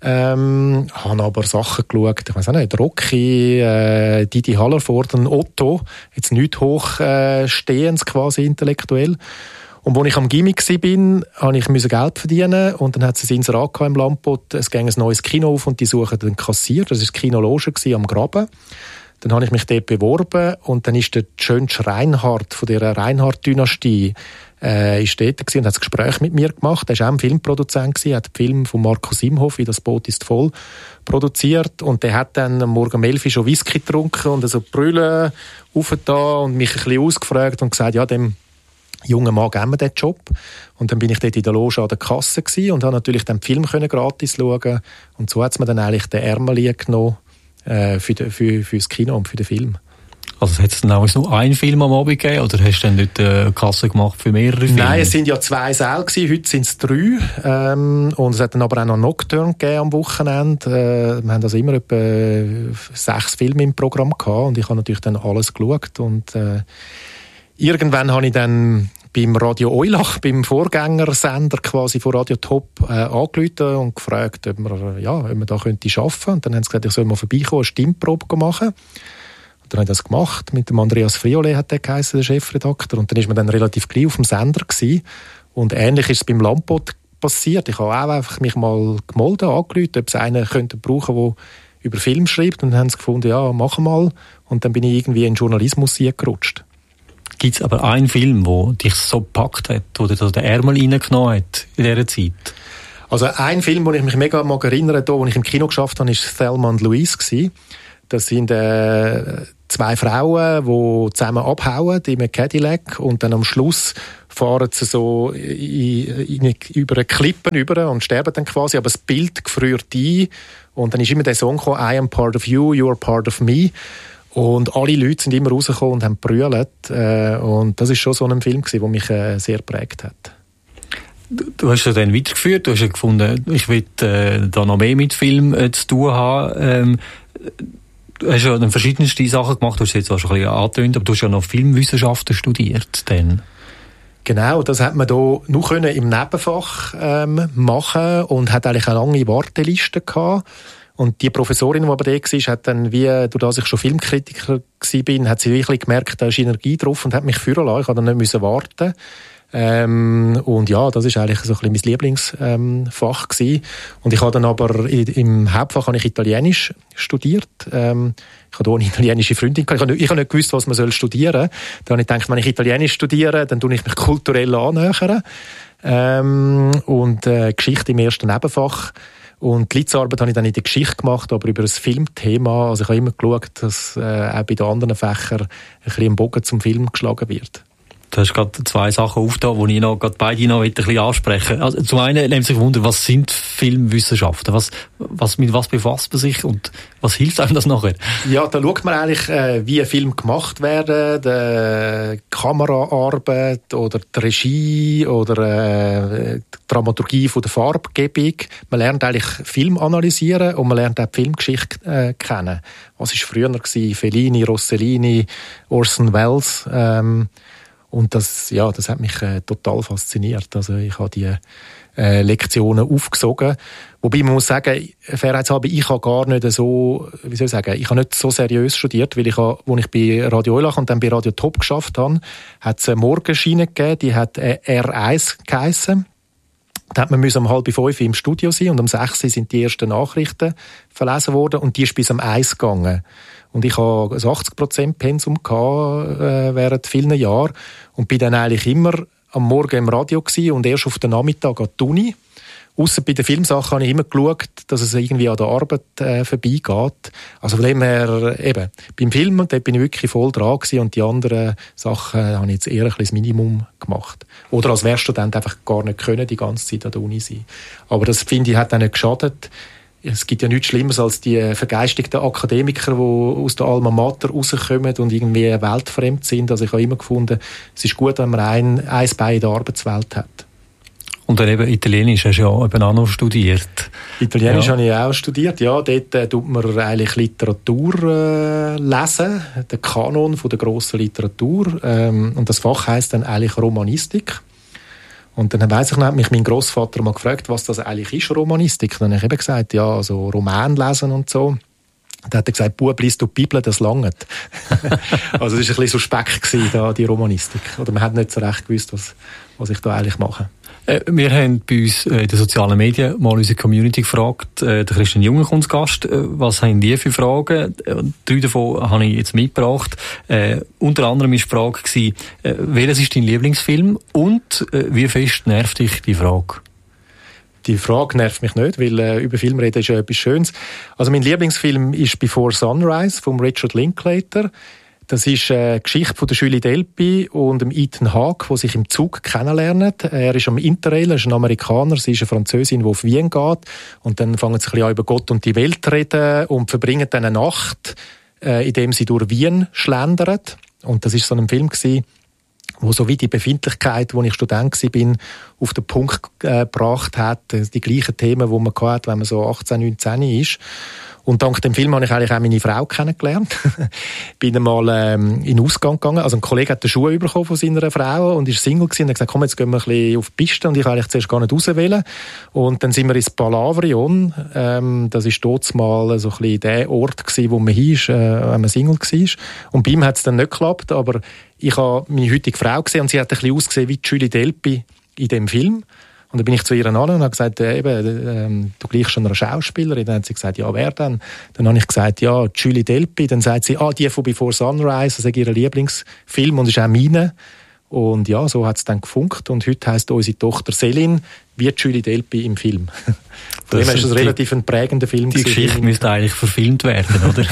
S5: Ähm, habe aber Sachen geschaut, ich weiss auch nicht, Rocky, äh, Didi Hallervorden, Otto, jetzt nicht hochstehend äh, quasi intellektuell. Und als ich am Gimmick war, habe ich Geld verdienen und dann hat es ein Inserat im Lampot, es ging ein neues Kino auf und die suchen den Kassier, das war das Kino Loge am Graben. Dann habe ich mich dort beworben und dann ist der Schönsch Reinhardt von dieser Reinhardt-Dynastie äh, ist dort gewesen und hat ein Gespräch mit mir gemacht. Er war auch ein Filmproduzent gewesen, hat den Film von Markus Imhoff, «Das Boot ist voll», produziert und der hat dann am Morgen um elf Uhr schon Whisky getrunken und so Brüllen aufgetan und mich ein bisschen ausgefragt und gesagt, ja, dem jungen Mann geben wir den Job. Und dann bin ich dort in der Loge an der Kasse gewesen und habe natürlich den Film können gratis schauen und so hat es mir dann eigentlich den Ärmel genommen äh, für, de, für, für das Kino und für den Film.
S4: Also hat es dann auch nur einen Film am Abend gegeben oder hast du dann nicht eine Kasse gemacht für mehrere Filme?
S5: Nein, es sind ja zwei Säle gewesen, heute sind es drei. Ähm, und es hat dann aber auch noch Nocturne gegeben am Wochenende. Äh, wir haben also immer etwa sechs Filme im Programm gehabt und ich habe natürlich dann alles geschaut und äh, irgendwann habe ich dann beim Radio Eulach, beim Vorgängersender quasi von Radio Top, äh, angerufen und gefragt, ob wir, ja, ob wir da könnte arbeiten. Und dann haben sie gesagt, ich soll mal vorbeikommen, eine Stimmprobe machen. Und dann habe ich das gemacht. Mit dem Andreas Friolet hat der geheißen, der Chefredakteur. Und dann ist man dann relativ gleich auf dem Sender gewesen. Und ähnlich ist es beim Lampot passiert. Ich habe auch einfach mich mal gemeldet, angerufen, ob es einen könnte brauchen, der über Film schreibt. Und dann haben sie gefunden, ja, mach mal. Und dann bin ich irgendwie in den Journalismus gerutscht.
S4: Gibt es aber einen Film, der dich so gepackt hat, oder so den Ärmel reingenommen hat in dieser Zeit?
S5: Also ein Film, den ich mich mega mag erinnern, da, wo ich im Kino geschafft habe, war Thelma und Louise gewesen. Das sind äh, zwei Frauen, die zusammen abhauen in einem Cadillac und dann am Schluss fahren sie so in, in, über eine Klippen über und sterben dann quasi, aber das Bild gefriert ein und dann ist immer der Song gekommen, I am part of you, you are part of me. Und alle Leute sind immer rausgekommen und haben gebrüllt. Äh, und das war schon so ein Film, der mich äh, sehr geprägt hat.
S4: Du, du hast ja dann weitergeführt, du hast ja gefunden, ich will äh, da noch mehr mit Film äh, zu tun haben. Ähm, du hast ja dann verschiedenste Sachen gemacht, du hast jetzt auch schon ein bisschen angetönt, aber du hast ja noch Filmwissenschaften studiert. Dann.
S5: Genau, das hat man hier nur können im Nebenfach ähm, machen und hat eigentlich eine lange Warteliste gehabt. Und die Professorin, die aber da war, hat dann, wie, durch das ich schon Filmkritiker war, hat sie wirklich gemerkt, da ist Energie drauf und hat mich führen lassen. Ich musste dann nicht warten. Ähm, und ja, das war eigentlich so ein bisschen mein Lieblingsfach gewesen. Und ich habe dann aber im Hauptfach habe ich Italienisch studiert. Ähm, ich hatte auch eine italienische Freundin. Ich habe nicht, ich habe nicht gewusst, was man studieren soll. Dann habe ich gedacht, wenn ich Italienisch studiere, dann tue ich mich kulturell annähern. Ähm, und äh, Geschichte im ersten Nebenfach. Und die Litzarbeit habe ich dann in der Geschichte gemacht, aber über ein Filmthema. Also ich habe immer geschaut, dass äh, auch bei den anderen Fächern ein bisschen ein Bogen zum Film geschlagen wird.
S4: Du hast gerade zwei Sachen aufgetan, die ich noch, gerade beide noch ein bisschen ansprechen möchte. Also zum einen nimmt sich Wunder, was sind Filmwissenschaften? Was, was, mit was befasst man sich und was hilft einem das nachher?
S5: Ja, da schaut man eigentlich, äh, wie ein Film gemacht werden, die Kameraarbeit oder die Regie oder äh, die Dramaturgie von der Farbgebung. Man lernt eigentlich Film analysieren und man lernt auch die Filmgeschichte äh, kennen. Was war früher gewesen? Fellini, Rossellini, Orson Welles, ähm, und das, ja, das hat mich äh, total fasziniert. Also ich habe die äh, Lektionen aufgesogen. Wobei man muss sagen, fairheitshalber, ich habe gar nicht so, wie soll ich sagen, ich habe nicht so seriös studiert, weil ich, habe, als ich bei Radio Eulach und dann bei Radio Top geschafft habe, hat es eine Morgenschiene gegeben, die hat äh, R eins geheissen. Da hat man um halb fünf im Studio sein und um sechs sind die ersten Nachrichten verlesen worden und die ist bis um eins gegangen. Und ich hatte ein achtzig Prozent Pensum gehabt, äh, während vielen Jahren und bin dann eigentlich immer am Morgen im Radio gewesen und erst auf den Nachmittag an die Uni. Ausser bei den Filmsachen habe ich immer geschaut, dass es irgendwie an der Arbeit äh, vorbeigeht. Also von dem her, eben, beim Film, da bin ich wirklich voll dran gewesen und die anderen Sachen habe ich jetzt eher ein bisschen das Minimum gemacht. Oder als Werkstudent einfach gar nicht können, die ganze Zeit an der Uni sein. Aber das, finde ich, hat auch nicht geschadet. Es gibt ja nichts Schlimmeres als die vergeistigten Akademiker, die aus der Alma Mater rauskommen und irgendwie weltfremd sind. Also ich habe immer gefunden, es ist gut, wenn man ein, ein Bein in der Arbeitswelt hat.
S4: Und dann eben Italienisch hast du ja eben auch noch studiert.
S5: Italienisch
S4: ja.
S5: habe ich auch studiert, ja. Dort äh, tut man eigentlich Literatur äh, lesen, den Kanon von der grossen Literatur. Ähm, und das Fach heisst dann eigentlich Romanistik. Und dann weiss ich noch, hat mich mein Grossvater mal gefragt, was das eigentlich ist, Romanistik. Dann habe ich eben gesagt, ja, also Roman lesen und so. Dann hat er gesagt, Bub, liest du die Bibel, das langt. Also das war ein bisschen suspekt gewesen, da, die Romanistik. Oder man hat nicht so recht gewusst, was, was ich da eigentlich mache.
S4: Äh, wir haben bei uns in den sozialen Medien mal unsere Community gefragt, äh, der Christian Junge kommt zu Gast, äh, was haben die für Fragen? Äh, drei davon habe ich jetzt mitgebracht. Äh, unter anderem war die Frage gewesen, äh, welches ist dein Lieblingsfilm und äh, wie fest nervt dich die Frage?
S5: Die Frage nervt mich nicht, weil äh, über Film reden ist ja etwas Schönes. Also mein Lieblingsfilm ist Before Sunrise von Richard Linklater. Das ist eine Geschichte von der Julie Delpy und dem Ethan Hawke, die sich im Zug kennenlernen. Er ist am Interrail, er ist ein Amerikaner, sie ist eine Französin, die auf Wien geht. Und dann fangen sie ein bisschen an, über Gott und die Welt zu reden und verbringen dann eine Nacht, äh, indem sie durch Wien schlendern. Und das ist so ein Film gewesen, wo so wie die Befindlichkeit, wo ich Student war, auf den Punkt äh, gebracht hat. Die gleichen Themen, die man hatte, wenn man so achtzehn, neunzehn ist. Und dank dem Film habe ich eigentlich auch meine Frau kennengelernt. Bin einmal ähm, in den Ausgang gegangen. Also ein Kollege hat den Schuh bekommen von seiner Frau und ist Single gewesen und hat gesagt, komm, jetzt gehen wir ein bisschen auf die Piste. Und ich eigentlich zuerst gar nicht rauswählen. Und dann sind wir ins Palavrion. Ähm, das ist dort mal so ein bisschen der Ort gewesen, wo man hin ist, äh, wenn man Single war. Und bei ihm hat es dann nicht geklappt, aber ich habe meine heutige Frau gesehen und sie hat ein bisschen ausgesehen wie Julie Delpy in dem Film. Und dann bin ich zu ihr an und habe gesagt, äh, eben, ähm, du gleichst schon einer Schauspielerin. Dann hat sie gesagt, ja, wer denn? Dann habe ich gesagt, ja, Julie Delpy. Dann sagt sie, ah, die von Before Sunrise, das ist ihr Lieblingsfilm und ist auch meine. Und ja, so hat es dann gefunkt. Und heute heisst unsere Tochter Céline wie Julie Delpy im Film. Von dem her ist das relativ ein prägender Film.
S4: Die Geschichte müsste eigentlich verfilmt werden, oder?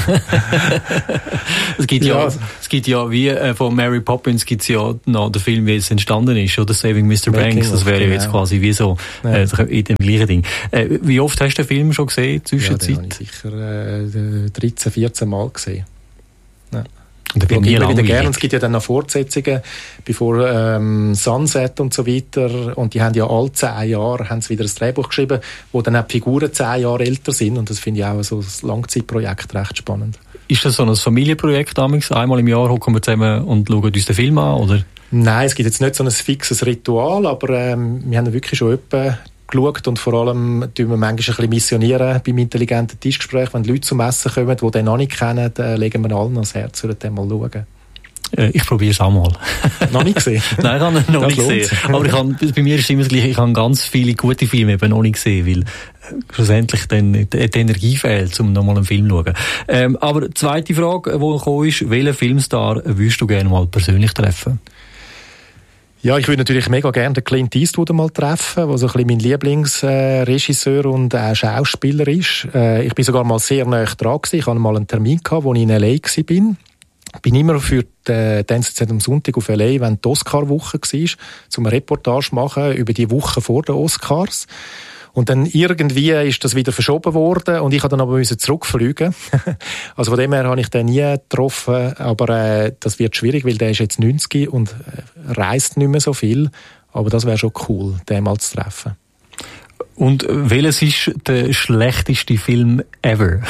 S4: es gibt ja, ja, es gibt ja wie äh, von Mary Poppins gibt es ja noch den Film, wie es entstanden ist, oder Saving Mister Banks. Das wäre ja jetzt quasi wie so äh, in dem gleichen Ding. Äh, wie oft hast du den Film schon gesehen? Zwischenzeit?
S5: Ja, den habe ich sicher äh, dreizehn, vierzehn Mal gesehen. Ja.
S4: Und
S5: ich immer wieder gerne. Und es gibt ja dann noch Fortsetzungen, bevor ähm, Sunset und so weiter. Und die haben ja alle zehn Jahre haben sie wieder ein Drehbuch geschrieben, wo dann auch die Figuren zehn Jahre älter sind. Und das finde ich auch so ein Langzeitprojekt recht spannend.
S4: Ist das so ein Familienprojekt damals? Einmal im Jahr hocken wir zusammen und schauen uns den Film an, oder?
S5: Nein, es gibt jetzt nicht so ein fixes Ritual, aber ähm, wir haben wirklich schon etwa geschaut und vor allem tun wir manchmal ein bisschen missionieren beim intelligenten Tischgespräch. Wenn die Leute zum Essen kommen, die den noch nicht kennen, dann legen wir allen ans Herz, würden den mal schauen.
S4: Äh, ich probiere es auch mal.
S5: Noch nicht gesehen?
S4: Nein, ich habe ihn noch das nicht gesehen. Aber ich habe, bei mir ist es immer das Gleiche, ich habe ganz viele gute Filme eben noch nicht gesehen, weil schlussendlich dann die Energie fehlt, um nochmal einen Film zu schauen. Ähm, aber die zweite Frage, die gekommen ist, welchen Filmstar würdest du gerne mal persönlich treffen?
S5: Ja, ich würde natürlich mega gerne den Clint Eastwood mal treffen, der so ein bisschen mein Lieblingsregisseur und auch Schauspieler ist. Äh, ich bin sogar mal sehr nahe dran gewesen. Ich hatte mal einen Termin gehabt, wo ich in L A war. Ich bin immer für die Dance am Sonntag auf L A, wenn die Oscar-Woche war, um eine Reportage machen über die Woche vor den Oscars. Und dann irgendwie ist das wieder verschoben worden und ich musste dann aber zurückfliegen. Also von dem her habe ich den nie getroffen, aber äh, das wird schwierig, weil der ist jetzt neunzig und äh, reist nicht mehr so viel. Aber das wäre schon cool, den mal zu treffen.
S4: Und welches ist der schlechteste Film ever?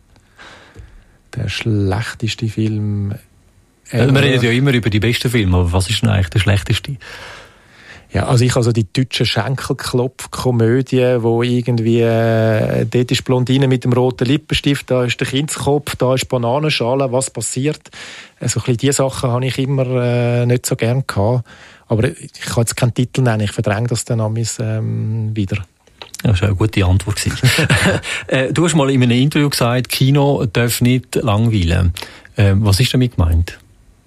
S5: Der schlechteste Film ever?
S4: Wir reden ja immer über die besten Filme, aber was ist denn eigentlich der schlechteste?
S5: Ja, also ich also die deutsche Schenkelklopf-Komödie, wo irgendwie äh, dort ist Blondine mit dem roten Lippenstift, da ist der Kindskopf, da ist Bananenschale, was passiert? Also ein bisschen diese Sachen habe ich immer äh, nicht so gern gehabt. Aber ich kann jetzt keinen Titel nennen, ich verdränge das dann amigs ähm, wieder.
S4: Das war eine gute Antwort. äh, du hast mal in einem Interview gesagt, Kino darf nicht langweilen. Äh, was ist damit gemeint?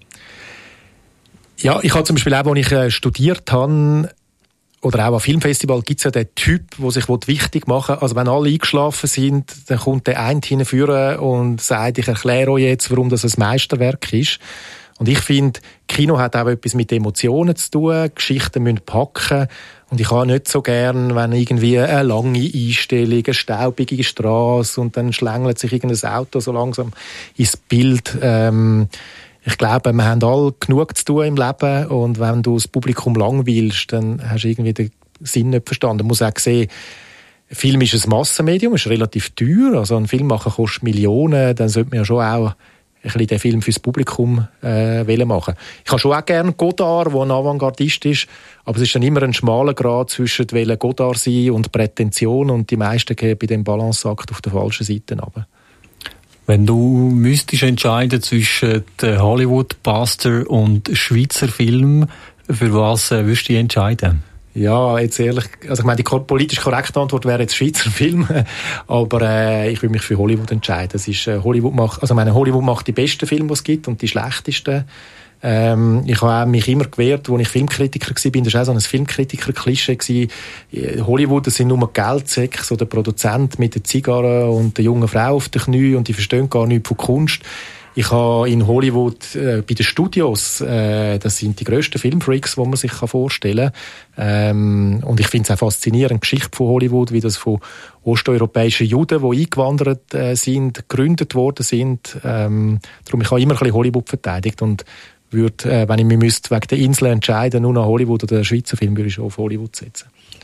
S5: Ja, ich habe zum Beispiel auch, als ich äh, studiert habe, oder auch am Filmfestival, gibt es ja den Typ, der sich wichtig machen will. Also wenn alle eingeschlafen sind, dann kommt der eine hinführen und sagt, ich erkläre euch jetzt, warum das ein Meisterwerk ist. Und ich finde, Kino hat auch etwas mit Emotionen zu tun, Geschichten müssen packen. Und ich habe nicht so gern, wenn irgendwie eine lange Einstellung, eine staubige Strasse und dann schlängelt sich irgendein Auto so langsam ins Bild. Ähm, Ich glaube, wir haben alle genug zu tun im Leben und wenn du das Publikum langweilst, dann hast du irgendwie den Sinn nicht verstanden. Man muss auch sehen, ein Film ist ein Massenmedium, ist relativ teuer, also ein Film machen kostet Millionen, dann sollte man ja schon auch ein bisschen den Film fürs Publikum äh, machen. Ich habe schon auch gerne Godard, der ein Avantgardist ist, aber es ist dann immer ein schmaler Grad zwischen welchen Godard sein und Prätension und die meisten gehen bei dem Balanceakt auf der falschen Seite runter.
S4: Wenn du müsstest entscheiden zwischen Hollywood-Buster und Schweizer Film, für was äh, würdest du dich entscheiden?
S5: Ja, jetzt ehrlich, also ich meine, die politisch korrekte Antwort wäre jetzt Schweizer Film, aber äh, ich würde mich für Hollywood entscheiden. Das ist, äh, Hollywood macht, also ich meine, Hollywood macht die besten Filme, die es gibt und die schlechtesten. Ähm, ich habe mich immer gewehrt, als ich Filmkritiker war, das war auch so ein Filmkritiker-Klischee. Hollywood, das sind nur Geldsäcke, so der Produzent mit der Zigarre und der jungen Frau auf den Knien und die verstehen gar nichts von Kunst. Ich habe in Hollywood äh, bei den Studios, äh, das sind die grössten Filmfreaks, die man sich vorstellen kann. Ähm, und ich finde es auch faszinierend, die Geschichte von Hollywood, wie das von osteuropäischen Juden, die eingewandert äh, sind, gegründet worden sind. Ähm, darum, ich habe immer ein bisschen Hollywood verteidigt und würde, äh, wenn ich mich müsste wegen der Insel entscheiden, nur nach Hollywood oder den Schweizer Film, würde ich schon auf Hollywood setzen.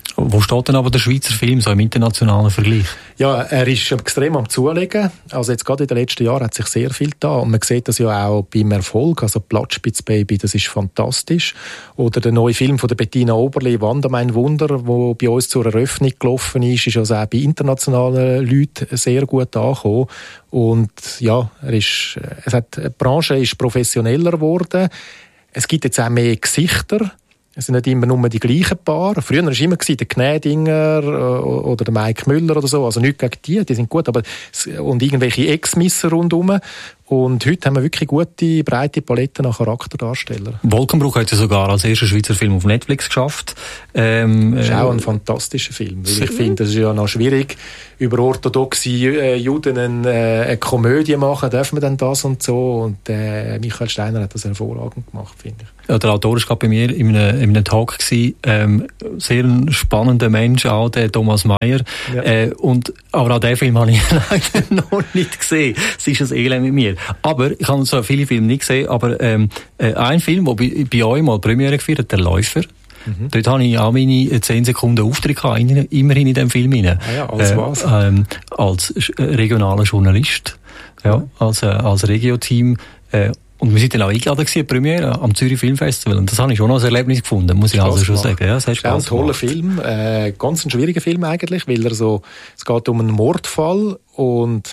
S4: Wo steht denn aber der Schweizer Film so im internationalen Vergleich?
S5: Ja, er ist extrem am Zulegen. Also jetzt gerade in den letzten Jahren hat sich sehr viel getan. Und man sieht das ja auch beim Erfolg. Also Platzspitzbaby, das ist fantastisch. Oder der neue Film von der Bettina Oberli, Wanda, mein Wunder, der bei uns zur Eröffnung gelaufen ist, ist also auch bei internationalen Leuten sehr gut angekommen. Und ja, er ist, es hat, die Branche ist professioneller geworden. Es gibt jetzt auch mehr Gesichter. Es sind nicht immer nur die gleichen Paare. Früher war es immer der Gnädinger oder der Mike Müller oder so. Also nicht gegen die, die sind gut. Aber und irgendwelche Ex-Misser rundherum. Und heute haben wir wirklich gute, breite Paletten an Charakterdarstellern.
S4: Wolkenbruch hat ja sogar als erster Schweizer Film auf Netflix geschafft.
S5: Ähm, das ist auch ein fantastischer Film. Weil ich finde, es ist ja noch schwierig, über orthodoxe äh, Juden eine, äh, eine Komödie machen. Dürfen wir denn das und so? Und äh, Michael Steiner hat das hervorragend gemacht, finde ich.
S4: Ja, der Autor war gerade bei mir in einem, in einem Talk gewesen. Ähm, sehr ein spannender Mensch, auch der Thomas Mayer. Ja. Äh, und, aber auch den Film habe ich leider noch nicht gesehen. Es ist ein Elend mit mir. Aber, ich habe so viele Filme nicht gesehen, aber ähm, äh, ein Film, der bei, bei euch mal Premiere gefeiert hat, «Der Läufer». Mhm. Dort habe ich auch meine zehn Sekunden Auftritt gehabt, immerhin in dem Film rein.
S5: Ah ja, als was?
S4: Äh, ähm, als regionaler Journalist, ja, als, äh, als Regio-Team. Äh, und wir sind dann auch eingeladen gewesen, Premiere am Zürich Filmfestival. Und das habe ich schon als Erlebnis gefunden, muss ich also schon sagen. Ja,
S5: es ist ein toller Film, äh, ganz ein schwieriger Film eigentlich, weil er so, es geht um einen Mordfall und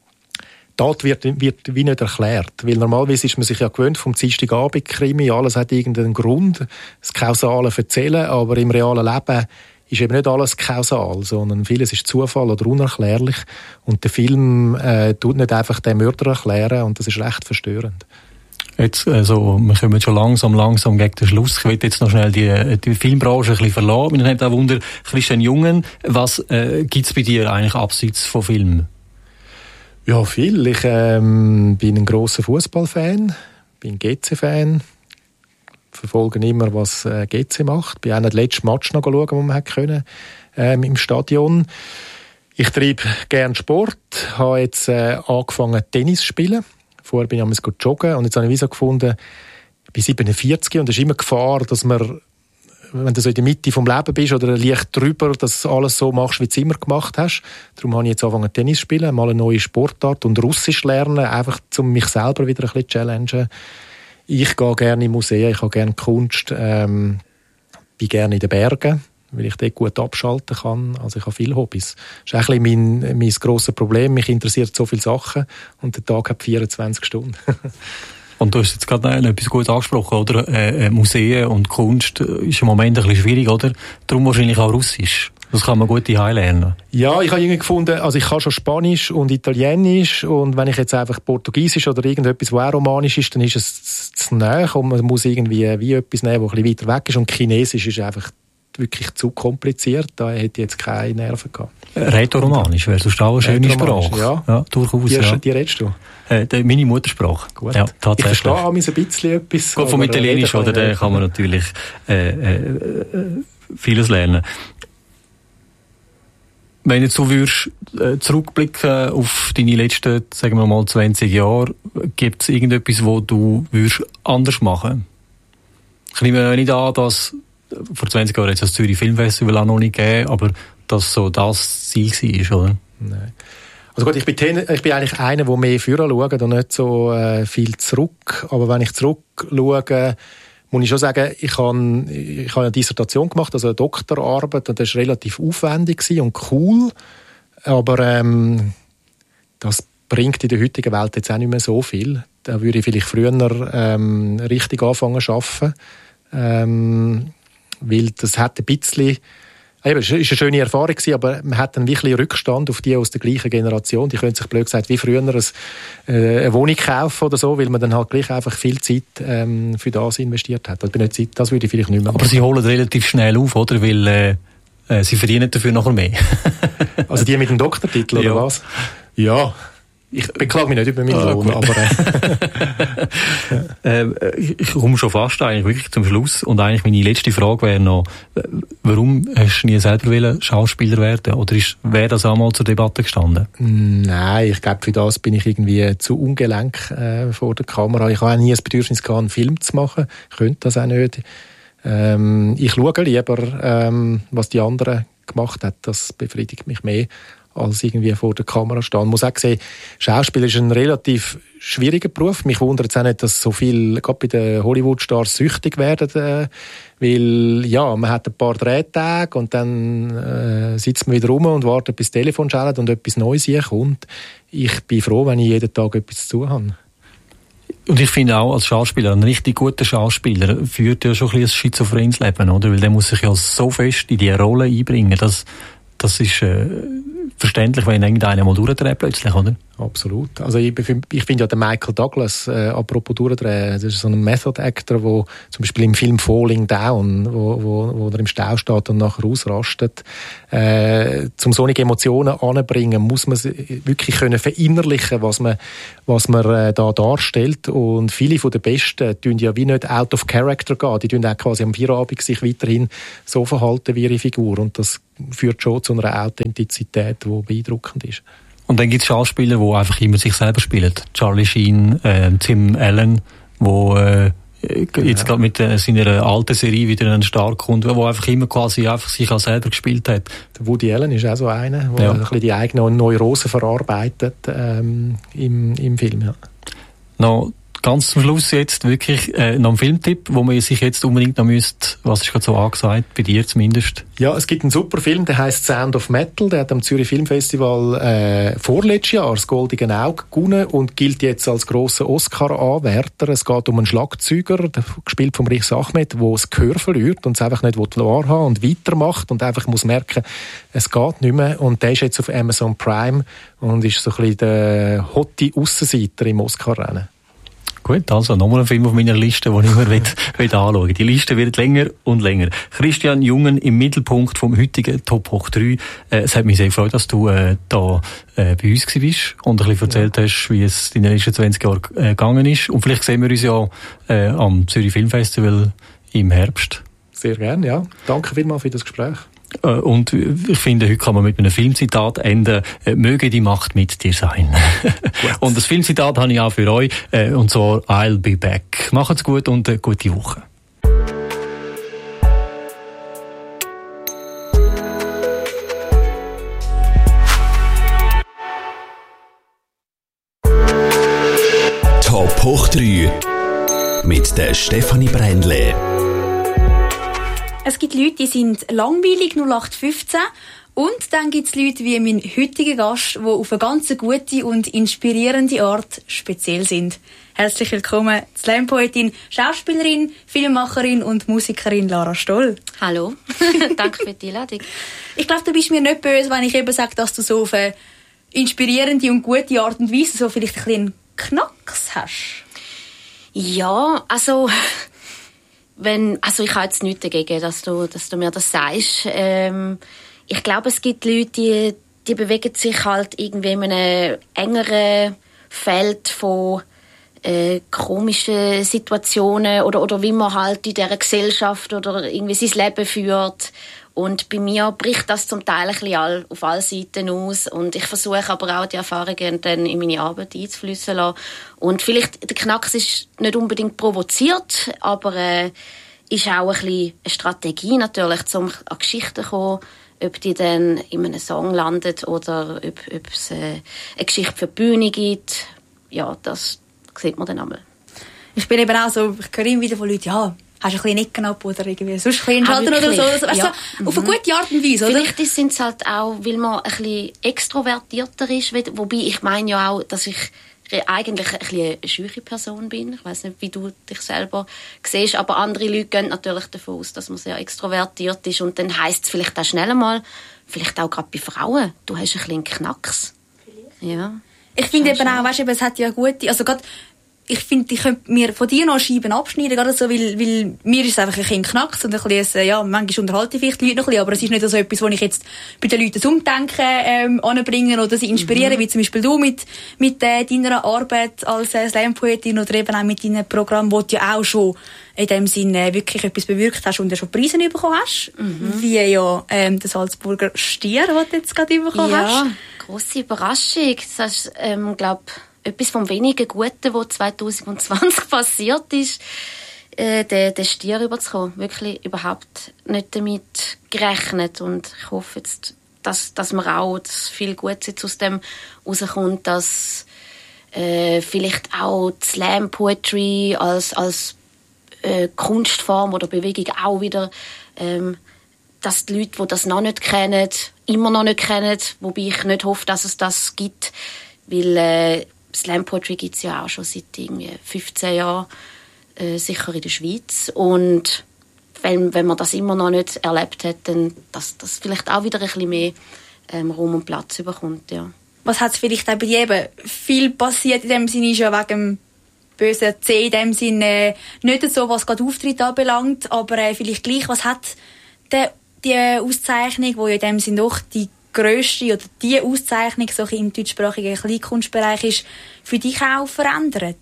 S5: Tat wird, wird wie nicht erklärt. Weil normalerweise ist man sich ja gewöhnt vom Dienstagabend-Krimi, alles hat irgendeinen Grund, das Kausale erzählen, aber im realen Leben ist eben nicht alles kausal, sondern vieles ist Zufall oder unerklärlich. Und der Film äh, tut nicht einfach den Mörder erklären und das ist recht verstörend.
S4: Jetzt, also, wir kommen schon langsam, langsam gegen den Schluss. Ich will jetzt noch schnell die, die Filmbranche ein bisschen verlassen. Wir haben auch Wunder, Christian Jungen, was äh, gibt's bei dir eigentlich abseits von Filmen?
S5: Ja, viel. Ich ähm, bin ein grosser Fußballfan, bin G C-Fan, verfolge immer, was äh, G C macht. Bin auch nicht den letzten Match noch schauen, den man können, ähm, im Stadion. Ich treibe gerne Sport, habe jetzt äh, angefangen Tennis zu spielen. Vorher bin ich einmal joggen und jetzt habe ich wie so gefunden, ich bin siebenundvierzig und es ist immer Gefahr, dass man, wenn du so in der Mitte vom Leben bist oder leicht drüber, dass du alles so machst, wie du es immer gemacht hast. Darum habe ich jetzt angefangen Tennis zu spielen, mal eine neue Sportart und Russisch lernen, einfach um mich selber wieder ein bisschen zu challengen. Ich gehe gerne in Museen, ich habe gerne Kunst, ähm, bin gerne in den Bergen, weil ich dort gut abschalten kann. Also ich habe viele Hobbys. Das ist ein bisschen mein, mein grosses Problem. Mich interessiert so viele Sachen und der Tag hat vierundzwanzig Stunden.
S4: Und du hast jetzt gerade etwas gut angesprochen, oder? Äh, Museen und Kunst ist im Moment ein bisschen schwierig, oder? Darum wahrscheinlich auch Russisch. Das kann man gut daheim lernen.
S5: Ja, ich habe irgendwie gefunden, also ich kann schon Spanisch und Italienisch und wenn ich jetzt einfach Portugiesisch oder irgendetwas, was auch romanisch ist, dann ist es zu nahe und man muss irgendwie wie etwas nehmen, das ein bisschen weiter weg ist und Chinesisch ist einfach wirklich zu kompliziert, da hätte ich jetzt keine Nerven gehabt.
S4: Rätoromanisch wäre sonst auch eine schöne Sprache.
S5: Ja,
S4: ja durchaus.
S5: Die,
S4: ja.
S5: die redest du?
S4: Äh, die, meine Muttersprache.
S5: Gut.
S4: Ja, tatsächlich.
S5: Ich verstehe auch ein bisschen etwas.
S4: Gut, vom Italienisch, oder? Da kann man natürlich äh, äh, vieles lernen. Wenn jetzt du würdest, äh, zurückblicken auf deine letzten, sagen wir mal, zwanzig Jahre, gibt es irgendetwas, wo du würdest anders machen? Ich nehme nicht an, dass vor zwanzig Jahren hat es das Zürich Filmfestival auch noch nicht gegeben, aber dass so das Ziel war, oder?
S5: Nein. Also gut, ich bin, ten, ich bin eigentlich einer, der mehr vorher schaut und nicht so äh, viel zurück. Aber wenn ich zurückschaue, muss ich schon sagen, ich habe, ich habe eine Dissertation gemacht, also eine Doktorarbeit, und das war relativ aufwendig und cool. Aber ähm, das bringt in der heutigen Welt jetzt auch nicht mehr so viel. Da würde ich vielleicht früher ähm, richtig anfangen zu arbeiten. Ähm, weil das hat ein bisschen, eben, es war eine schöne Erfahrung, aber man hat dann wirklich Rückstand auf die aus der gleichen Generation. Die können sich blöd gesagt wie früher ein, äh, eine Wohnung kaufen oder so, weil man dann halt gleich einfach viel Zeit ähm, für das investiert hat. Das, nicht, das würde ich vielleicht nicht mehr machen.
S4: Aber sie holen relativ schnell auf, oder? Weil äh, äh, sie verdienen dafür nachher mehr.
S5: Also die mit dem Doktortitel, oder
S4: ja.
S5: was? Ja. Ich beklage mich nicht über meinen
S4: ah,
S5: Lohn, aber...
S4: Äh, äh, ich komme schon fast eigentlich wirklich zum Schluss. Und eigentlich meine letzte Frage wäre noch, warum hast du nie selber wollen Schauspieler werden? Oder wäre das auch mal zur Debatte gestanden?
S5: Nein, ich glaube, für das bin ich irgendwie zu ungelenk äh, vor der Kamera. Ich habe auch nie das Bedürfnis gehabt, einen Film zu machen. Ich könnte das auch nicht. Ähm, ich schaue lieber, ähm, was die anderen gemacht haben. Das befriedigt mich mehr, als irgendwie vor der Kamera stehen. Ich muss auch sehen, Schauspieler ist ein relativ schwieriger Beruf. Mich wundert es auch nicht, dass so viele, gerade bei den Hollywood-Stars, süchtig werden. Äh, weil, ja, man hat ein paar Drehtage und dann äh, sitzt man wieder rum und wartet, bis das Telefon schallt und etwas Neues kommt. Ich bin froh, wenn ich jeden Tag etwas zu habe.
S4: Und ich finde auch, als Schauspieler, ein richtig guter Schauspieler führt ja schon ein bisschen ein schizophrenes Leben, oder? Weil der muss sich ja so fest in die Rolle einbringen, dass das ist äh, verständlich, wenn irgendeiner mal durchdreht plötzlich, oder?
S5: Absolut. Also ich, ich finde ja den Michael Douglas, äh, apropos durchdrehen, das ist so ein Method-Actor, der zum Beispiel im Film Falling Down, wo, wo, wo er im Stau steht und nachher ausrastet, äh, zum solche Emotionen anbringen, muss man wirklich können verinnerlichen, was man, was man äh, da darstellt. Und viele von den Besten tun ja wie nicht out of character gehen, die tun auch quasi am Feierabend sich weiterhin so verhalten wie ihre Figur. Und das führt schon zu einer Authentizität, die beeindruckend ist.
S4: Und dann gibt es Schauspieler, die einfach immer sich selber spielen. Charlie Sheen, äh, Tim Allen, wo äh, jetzt gerade mit äh, seiner alten Serie wieder einen Start kommt, wo einfach immer quasi einfach sich auch selber gespielt hat.
S5: Der Woody Allen ist auch so einer, der ja. ein bisschen die eigenen Neurosen verarbeitet ähm, im, im Film. Ja.
S4: No. Ganz zum Schluss jetzt wirklich äh, noch ein Filmtipp, wo man sich jetzt unbedingt noch müsste, was ist gerade so angesagt, bei dir zumindest?
S5: Ja, es gibt einen super Film, der heisst Sound of Metal, der hat am Zürich Filmfestival äh, vorletztes Jahr das Goldene Auge gewonnen und gilt jetzt als grosser Oscar-Anwärter. Es geht um einen Schlagzeuger, gespielt von Riz Ahmed, der das Gehör verliert und es einfach nicht wahrhaben und weitermacht und einfach muss merken, es geht nicht mehr. Und der ist jetzt auf Amazon Prime und ist so ein bisschen der hotte Aussenseiter im Oscar-Rennen.
S4: Gut, also nochmal ein Film auf meiner Liste, den ich mir will, will anschauen. Die Liste wird länger und länger. Christian Jungen im Mittelpunkt vom heutigen Top Hoch drei. Äh, es hat mich sehr gefreut, dass du äh, da äh, bei uns warst und ein bisschen erzählt ja. hast, wie es in den letzten zwanzig Jahren äh, gegangen ist. Und vielleicht sehen wir uns ja äh, am Zürich Filmfestival im Herbst.
S5: Sehr gerne, ja. Danke vielmals für das Gespräch.
S4: Und ich finde, heute kann man mit einem Filmzitat enden. Möge die Macht mit dir sein. Und das Filmzitat habe ich auch für euch. Und zwar I'll be back. Macht's gut und eine gute Woche.
S3: Top Hoch drei mit der Stefanie Brändle.
S2: Es gibt Leute, die sind langweilig, null acht fünfzehn. Und dann gibt es Leute wie mein heutiger Gast, die auf eine ganz gute und inspirierende Art speziell sind. Herzlich willkommen, Slam-Poetin, Schauspielerin, Filmemacherin und Musikerin Lara Stoll.
S6: Hallo, danke für die Einladung.
S2: Ich glaube, du bist mir nicht böse, wenn ich eben sage, dass du so auf eine inspirierende und gute Art und Weise so vielleicht ein bisschen Knacks hast.
S6: Ja, also... Wenn, also ich habe jetzt nichts dagegen, dass du, dass du mir das sagst. Ähm, ich glaube, es gibt Leute, die, die bewegen sich halt irgendwie in einem engeren Feld von äh, komischen Situationen oder, oder wie man halt in dieser Gesellschaft oder irgendwie sein Leben führt. Und bei mir bricht das zum Teil ein bisschen all, auf alle Seiten aus. Und ich versuche aber auch die Erfahrungen dann in meine Arbeit einzufliessen lassen. Und vielleicht, der Knacks ist nicht unbedingt provoziert, aber äh, ist auch ein bisschen eine Strategie natürlich, um an Geschichten zu kommen, ob die dann in einem Song landet oder ob, ob es äh, eine Geschichte für die Bühne gibt. Ja, das sieht man dann einmal.
S2: Ich bin eben auch so, ich höre immer wieder von Leuten, ja, hast du ein bisschen Nicken ab oder irgendwie sonst ein bisschen Schalten oder so. Also,
S6: ja.
S2: so auf eine gute Art und Weise, oder?
S6: Vielleicht sind es halt auch, weil man ein bisschen extrovertierter ist, wobei ich meine ja auch, dass ich eigentlich ein bisschen eine schüche Person bin. Ich weiss nicht, wie du dich selber siehst, aber andere Leute gehen natürlich davon aus, dass man sehr extrovertiert ist und dann heisst es vielleicht auch schnell mal, vielleicht auch gerade bei Frauen, du hast ein bisschen einen Knacks. Vielleicht. Ja.
S2: Ich finde eben auch, weißt du, es hat ja gute, also gerade ich finde, ich könnte mir von dir noch Scheiben abschneiden, gerade so, weil, weil mir ist es einfach ein bisschen Knacks und ein bisschen, ja, manchmal unterhalte ich vielleicht die Leute noch ein bisschen, aber es ist nicht so etwas, wo ich jetzt bei den Leuten das Umdenken ähm, anbringen oder sie inspirieren, mhm. wie zum Beispiel du mit, mit äh, deiner Arbeit als äh, Slam-Poetin oder eben auch mit deinem Programm, wo du ja auch schon in dem Sinne wirklich etwas bewirkt hast und ja schon Preise bekommen hast, mhm. wie ja ähm, der Salzburger Stier, den du jetzt gerade bekommen
S6: ja,
S2: hast.
S6: Ja, grosse Überraschung. Das ist, ähm, glaube etwas vom wenigen Guten, was zwanzig zwanzig passiert ist. äh, den, den Stier rüberzukommen. Wirklich überhaupt nicht damit gerechnet. Und ich hoffe jetzt, dass, dass man auch, dass viel Gutes jetzt aus dem rauskommt, dass äh, vielleicht auch Slam Poetry als, als äh, Kunstform oder Bewegung auch wieder, ähm, dass die Leute, die das noch nicht kennen, immer noch nicht kennen, wobei ich nicht hoffe, dass es das gibt, weil äh, Slam Poetry gibt es ja auch schon seit irgendwie fünfzehn Jahren, äh, sicher in der Schweiz. Und wenn, wenn man das immer noch nicht erlebt hat, dann dass das vielleicht auch wieder ein bisschen mehr ähm, Raum und Platz bekommt, ja.
S2: Was hat es vielleicht auch bei dir eben viel passiert in dem Sinne, schon wegen dem bösen C in dem Sinne, nicht so, was gerade Auftritt anbelangt, aber äh, vielleicht gleich, was hat der, die Auszeichnung, die ja in dem Sinne doch die grösste oder die Auszeichnung so im deutschsprachigen Kleinkunstbereich ist, für dich auch verändert?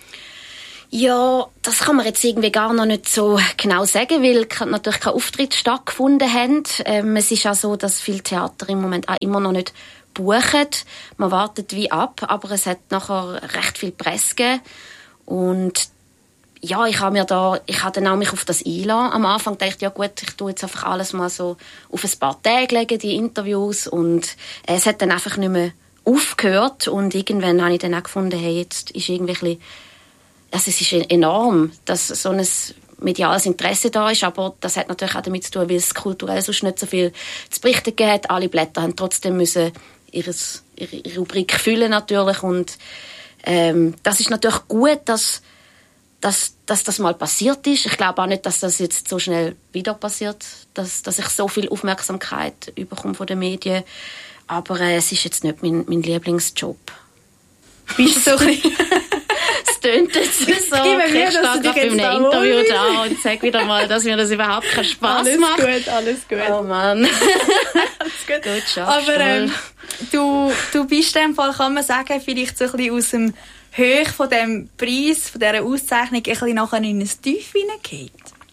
S6: Ja, das kann man jetzt irgendwie gar noch nicht so genau sagen, weil natürlich kein Auftritt stattgefunden hat. Ähm, es ist auch so, dass viele Theater im Moment auch immer noch nicht buchen. Man wartet wie ab, aber es hat nachher recht viel Presse gegeben. Und ja, ich habe mir da, ich habe dann auch mich auf das einlassen. Am Anfang dachte ich, ja gut, ich tue jetzt einfach alles mal so auf ein paar Tage legen, die Interviews. Und es hat dann einfach nicht mehr aufgehört. Und irgendwann habe ich dann auch gefunden, hey, jetzt ist irgendwie ein bisschen, also es ist enorm, dass so ein mediales Interesse da ist, aber das hat natürlich auch damit zu tun, weil es kulturell sonst nicht so viel zu berichten gegeben hat. Alle Blätter haben trotzdem müssen ihres, ihre Rubrik füllen natürlich. Und ähm, das ist natürlich gut, dass Dass, dass das mal passiert ist. Ich glaube auch nicht, dass das jetzt so schnell wieder passiert, dass, dass ich so viel Aufmerksamkeit bekomme von den Medien. Aber äh, es ist jetzt nicht mein, mein Lieblingsjob.
S2: Bist du so ein bisschen...
S6: Es tönt jetzt so. Ich stehe gerade bei einem Interview da und sage wieder mal, dass mir das überhaupt keinen Spass
S2: alles
S6: macht.
S2: Alles gut, alles gut.
S6: Oh Mann.
S2: Alles gut.
S6: Gut, schaffst
S2: Aber ähm, du, du bist in dem Fall, kann man sagen, vielleicht so ein bisschen aus dem Höhe von dem Preis, von dieser Auszeichnung, ein bisschen nachher in ein Tief hineingeht?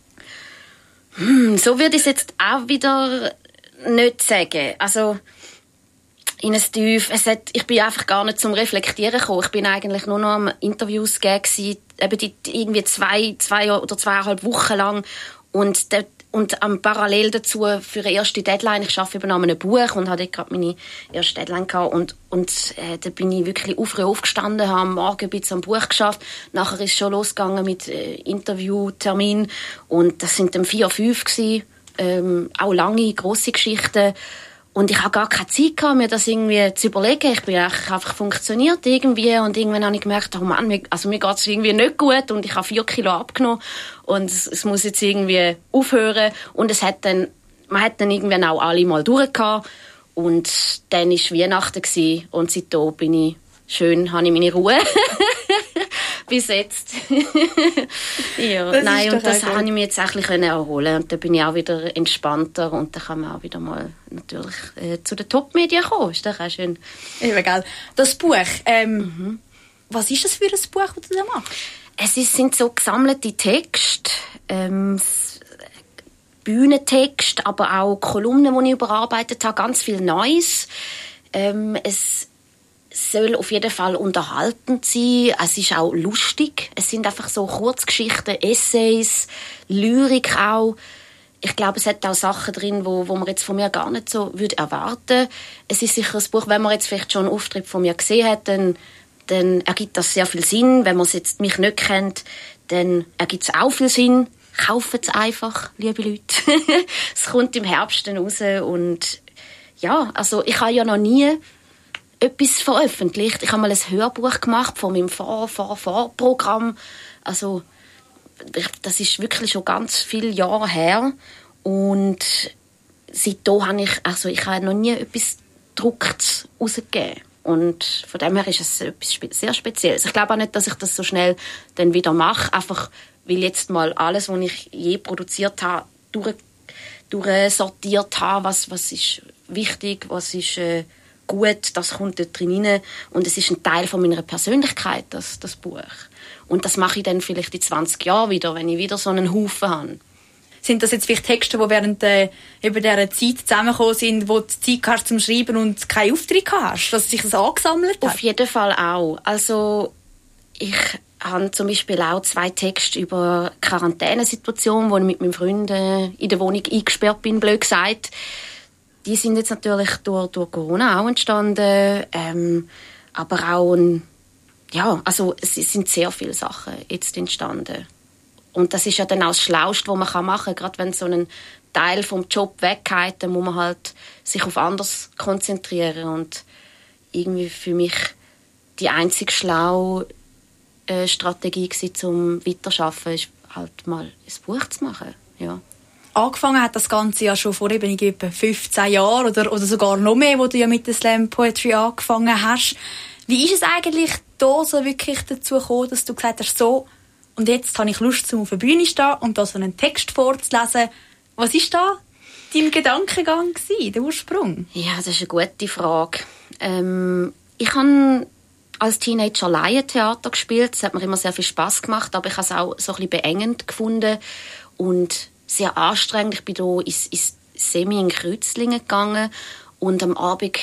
S6: Hm, so würde ich es jetzt auch wieder nicht sagen. Also, in ein Tief. Es hat, ich bin einfach gar nicht zum Reflektieren gekommen. Ich bin eigentlich nur noch am Interviews geben, eben die, irgendwie zwei, zwei oder zweieinhalb Wochen lang. Und dort Und ähm, parallel dazu für eine erste Deadline, ich arbeite eben an einem Buch und hatte gerade meine erste Deadline gehabt. Und, und äh, da bin ich wirklich auf aufgestanden, habe am Morgen ein bisschen am Buch geschafft. Nachher ist es schon losgegangen mit äh, Interviewtermin. Und das sind dann vier, fünf gewesen. Ähm, auch lange, grosse Geschichten. Und ich habe gar keine Zeit gehabt, mir das irgendwie zu überlegen. Ich bin einfach funktioniert irgendwie. Und irgendwann habe ich gemerkt, oh Mann, mir, also mir geht es irgendwie nicht gut. Und ich habe vier Kilo abgenommen. Und es, es muss jetzt irgendwie aufhören. Und es hat dann, man hat dann irgendwann auch alle mal durchgehabt. Und dann war Weihnachten gewesen. Und seitdem bin ich schön, habe ich meine Ruhe. Bis jetzt. Ja, das nein, und das konnte ich mir jetzt auch ein bisschen erholen. Und dann bin ich auch wieder entspannter. Und dann kann man auch wieder mal natürlich äh, zu den Top-Medien kommen. Ist doch auch schön.
S2: Eben, gell. Das Buch, ähm, mhm. was ist das für ein Buch, das du da machst?
S6: Es ist, sind so gesammelte Texte, ähm, Bühnentexte, aber auch Kolumnen, die ich überarbeitet habe, ganz viel Neues. Ähm, es soll auf jeden Fall unterhaltend sein. Es ist auch lustig. Es sind einfach so Kurzgeschichten, Essays, Lyrik auch. Ich glaube, es hat auch Sachen drin, wo, wo man jetzt von mir gar nicht so würde erwarten. Es ist sicher ein Buch, wenn man jetzt vielleicht schon einen Auftritt von mir gesehen hat, dann, dann ergibt das sehr viel Sinn. Wenn man es jetzt mich nicht kennt, dann ergibt es auch viel Sinn. Kauft es einfach, liebe Leute. Es kommt im Herbst dann raus und ja, also ich habe ja noch nie etwas veröffentlicht. Ich habe mal ein Hörbuch gemacht von meinem Vor-Vor-Vor-Programm. Also das ist wirklich schon ganz viele Jahre her. Und seitdem habe ich, also ich habe noch nie etwas Gedrucktes rausgegeben. Und von dem her ist es etwas sehr Spezielles. Ich glaube auch nicht, dass ich das so schnell dann wieder mache. Einfach, weil jetzt mal alles, was ich je produziert habe, durch, durchsortiert habe, was, was ist wichtig, was ist äh, gut, das kommt dort drin rein. Und es ist ein Teil von meiner Persönlichkeit, das, das Buch. Und das mache ich dann vielleicht in zwanzig Jahren wieder, wenn ich wieder so einen Haufen habe.
S2: Sind das jetzt vielleicht Texte, die während äh, über dieser Zeit zusammengekommen sind, wo du Zeit hast zum Schreiben und keinen Auftritt hast, dass sich das angesammelt hat?
S6: Auf jeden Fall auch. Also ich habe zum Beispiel auch zwei Texte über Quarantänesituation, wo ich mit meinen Freunden in der Wohnung eingesperrt bin, blöd gesagt. Die sind jetzt natürlich durch, durch Corona auch entstanden, ähm, aber auch ein, ja, also es sind sehr viele Sachen jetzt entstanden. Und das ist ja dann auch das Schlauste, was man machen kann, gerade wenn so ein Teil vom Job weggeht, dann muss man halt sich auf anderes konzentrieren. Und irgendwie für mich die einzig schlaue äh, Strategie war, um weiterzuarbeiten, ist halt mal ein Buch zu machen. Ja.
S2: Angefangen hat das Ganze ja schon vor eben etwa fünfzehn Jahren oder, oder sogar noch mehr, wo du ja mit der Slam Poetry angefangen hast. Wie ist es eigentlich da so wirklich dazu gekommen, dass du gesagt hast, so, und jetzt habe ich Lust, um auf der Bühne zu stehen und da so einen Text vorzulesen. Was war da dein Gedankengang gewesen, der Ursprung?
S6: Ja, das ist eine gute Frage. Ähm, ich habe als Teenager Laientheater gespielt. Das hat mir immer sehr viel Spass gemacht, aber ich habe es auch so ein bisschen beengend gefunden und sehr anstrengend. Ich bin hier ins, ins Semi in Kreuzlingen gegangen und am Abend